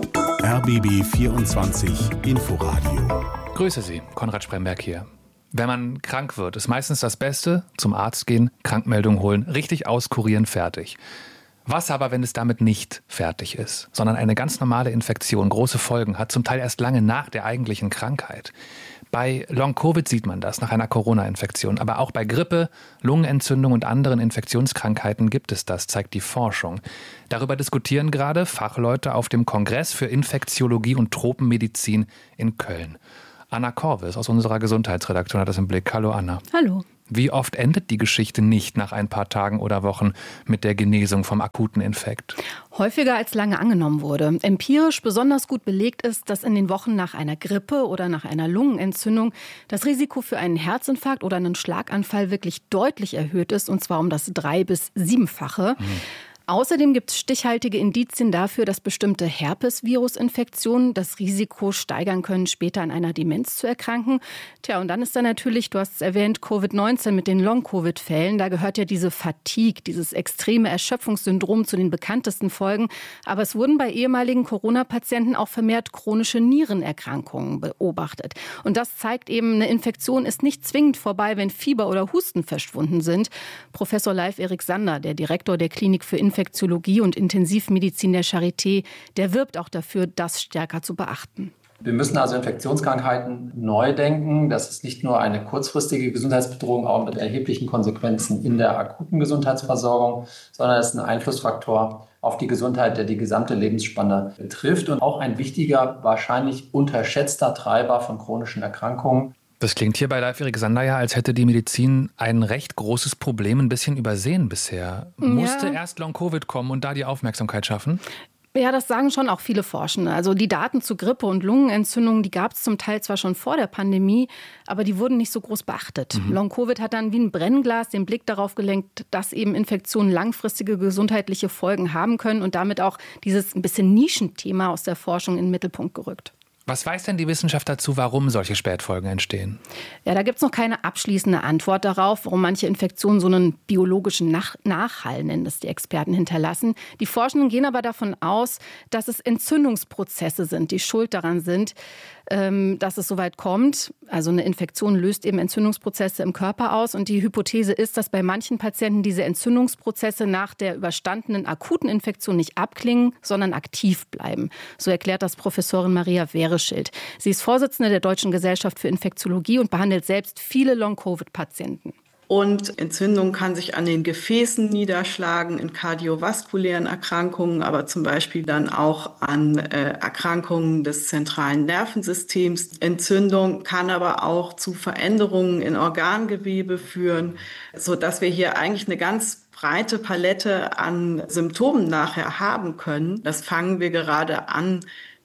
R B B vierundzwanzig Inforadio. Grüße Sie, Konrad Spremberg hier. Wenn man krank wird, ist meistens das Beste, zum Arzt gehen, Krankmeldung holen, richtig auskurieren, fertig. Was aber, wenn es damit nicht fertig ist, sondern eine ganz normale Infektion große Folgen hat, zum Teil erst lange nach der eigentlichen Krankheit? Bei Long-Covid sieht man das, nach einer Corona-Infektion. Aber auch bei Grippe, Lungenentzündung und anderen Infektionskrankheiten gibt es das, zeigt die Forschung. Darüber diskutieren gerade Fachleute auf dem Kongress für Infektiologie und Tropenmedizin in Köln. Anna Korwes aus unserer Gesundheitsredaktion hat das im Blick. Hallo Anna. Hallo. Wie oft endet die Geschichte nicht nach ein paar Tagen oder Wochen mit der Genesung vom akuten Infekt? Häufiger als lange angenommen wurde. Empirisch besonders gut belegt ist, dass in den Wochen nach einer Grippe oder nach einer Lungenentzündung das Risiko für einen Herzinfarkt oder einen Schlaganfall wirklich deutlich erhöht ist, und zwar um das drei- bis siebenfache. Mhm. Außerdem gibt es stichhaltige Indizien dafür, dass bestimmte Herpesvirusinfektionen das Risiko steigern können, später an einer Demenz zu erkranken. Tja, und dann ist da natürlich, du hast es erwähnt, Covid neunzehn mit den Long-Covid-Fällen. Da gehört ja diese Fatigue, dieses extreme Erschöpfungssyndrom zu den bekanntesten Folgen. Aber es wurden bei ehemaligen Corona-Patienten auch vermehrt chronische Nierenerkrankungen beobachtet. Und das zeigt eben, eine Infektion ist nicht zwingend vorbei, wenn Fieber oder Husten verschwunden sind. Professor Leif-Erik Sander, der Direktor der Klinik für Infektiologie und Intensivmedizin der Charité, der wirbt auch dafür, das stärker zu beachten. Wir müssen also Infektionskrankheiten neu denken. Das ist nicht nur eine kurzfristige Gesundheitsbedrohung, auch mit erheblichen Konsequenzen in der akuten Gesundheitsversorgung, sondern es ist ein Einflussfaktor auf die Gesundheit, der die gesamte Lebensspanne betrifft und auch ein wichtiger, wahrscheinlich unterschätzter Treiber von chronischen Erkrankungen. Das klingt hier bei Leif-Erik Sander ja, als hätte die Medizin ein recht großes Problem ein bisschen übersehen bisher. Ja. Musste erst Long-Covid kommen und da die Aufmerksamkeit schaffen? Ja, das sagen schon auch viele Forschende. Also die Daten zu Grippe und Lungenentzündungen, die gab es zum Teil zwar schon vor der Pandemie, aber die wurden nicht so groß beachtet. Mhm. Long-Covid hat dann wie ein Brennglas den Blick darauf gelenkt, dass eben Infektionen langfristige gesundheitliche Folgen haben können und damit auch dieses ein bisschen Nischenthema aus der Forschung in den Mittelpunkt gerückt. Was weiß denn die Wissenschaft dazu, warum solche Spätfolgen entstehen? Ja, da gibt es noch keine abschließende Antwort darauf, warum manche Infektionen so einen biologischen Nach- Nachhall, nennen das die Experten, hinterlassen. Die Forschenden gehen aber davon aus, dass es Entzündungsprozesse sind, die schuld daran sind, ähm, dass es soweit kommt. Also eine Infektion löst eben Entzündungsprozesse im Körper aus. Und die Hypothese ist, dass bei manchen Patienten diese Entzündungsprozesse nach der überstandenen akuten Infektion nicht abklingen, sondern aktiv bleiben. So erklärt das Professorin Maria Wehreschild. Sie ist Vorsitzende der Deutschen Gesellschaft für Infektiologie und behandelt selbst viele Long-Covid-Patienten. Und Entzündung kann sich an den Gefäßen niederschlagen, in kardiovaskulären Erkrankungen, aber zum Beispiel dann auch an äh, Erkrankungen des zentralen Nervensystems. Entzündung kann aber auch zu Veränderungen in Organgewebe führen, sodass wir hier eigentlich eine ganz breite Palette an Symptomen nachher haben können. Das fangen wir gerade an,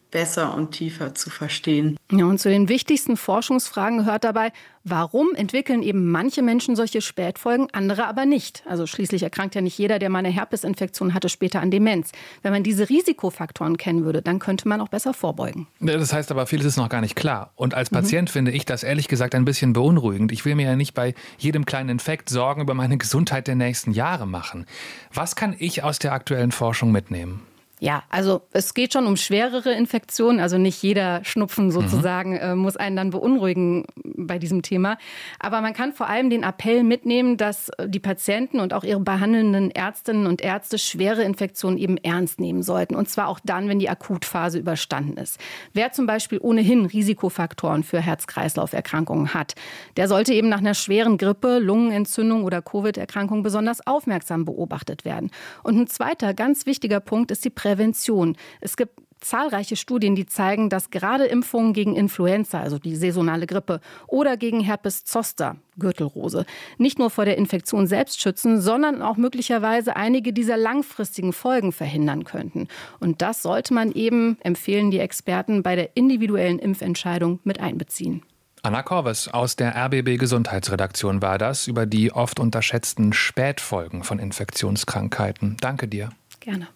besser und tiefer zu verstehen. Ja, und zu den wichtigsten Forschungsfragen gehört dabei, warum entwickeln eben manche Menschen solche Spätfolgen, andere aber nicht? Also schließlich erkrankt ja nicht jeder, der mal eine Herpesinfektion hatte, später an Demenz. Wenn man diese Risikofaktoren kennen würde, dann könnte man auch besser vorbeugen. Das heißt aber, vieles ist noch gar nicht klar. Und als Patient mhm. finde ich das ehrlich gesagt ein bisschen beunruhigend. Ich will mir ja nicht bei jedem kleinen Infekt Sorgen über meine Gesundheit der nächsten Jahre machen. Was kann ich aus der aktuellen Forschung mitnehmen? Ja, also es geht schon um schwerere Infektionen. Also nicht jeder Schnupfen sozusagen mhm. äh, muss einen dann beunruhigen bei diesem Thema. Aber man kann vor allem den Appell mitnehmen, dass die Patienten und auch ihre behandelnden Ärztinnen und Ärzte schwere Infektionen eben ernst nehmen sollten. Und zwar auch dann, wenn die Akutphase überstanden ist. Wer zum Beispiel ohnehin Risikofaktoren für Herz-Kreislauf-Erkrankungen hat, der sollte eben nach einer schweren Grippe, Lungenentzündung oder Covid-Erkrankung besonders aufmerksam beobachtet werden. Und ein zweiter ganz wichtiger Punkt ist die Prävention. Prävention. Es gibt zahlreiche Studien, die zeigen, dass gerade Impfungen gegen Influenza, also die saisonale Grippe, oder gegen Herpes zoster, Gürtelrose, nicht nur vor der Infektion selbst schützen, sondern auch möglicherweise einige dieser langfristigen Folgen verhindern könnten. Und das sollte man eben, empfehlen die Experten, bei der individuellen Impfentscheidung mit einbeziehen. Anna Korves aus der R B B Gesundheitsredaktion war das über die oft unterschätzten Spätfolgen von Infektionskrankheiten. Danke dir. Gerne.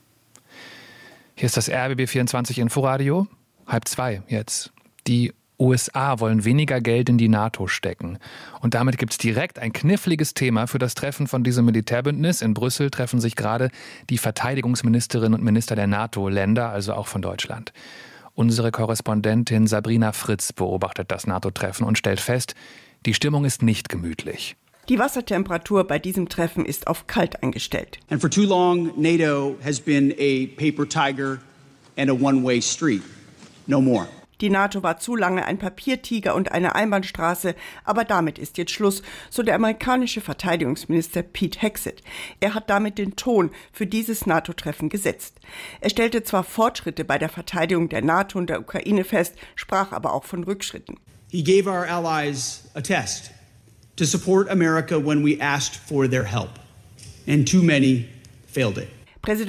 Hier ist das R B B vierundzwanzig Inforadio, halb zwei jetzt. Die U S A wollen weniger Geld in die NATO stecken. Und damit gibt es direkt ein kniffliges Thema für das Treffen von diesem Militärbündnis. In Brüssel treffen sich gerade die Verteidigungsministerinnen und Minister der NATO-Länder, also auch von Deutschland. Unsere Korrespondentin Sabrina Fritz beobachtet das NATO-Treffen und stellt fest, die Stimmung ist nicht gemütlich. Die Wassertemperatur bei diesem Treffen ist auf kalt eingestellt. And for too long, NATO has been a paper tiger and a one-way street. No more. Die NATO war zu lange ein Papiertiger und eine Einbahnstraße, aber damit ist jetzt Schluss, so der amerikanische Verteidigungsminister Pete Hegseth. Er hat damit den Ton für dieses NATO-Treffen gesetzt. Er stellte zwar Fortschritte bei der Verteidigung der NATO und der Ukraine fest, sprach aber auch von Rückschritten. He gave our allies a test to support America when we asked for their help. And too many failed it.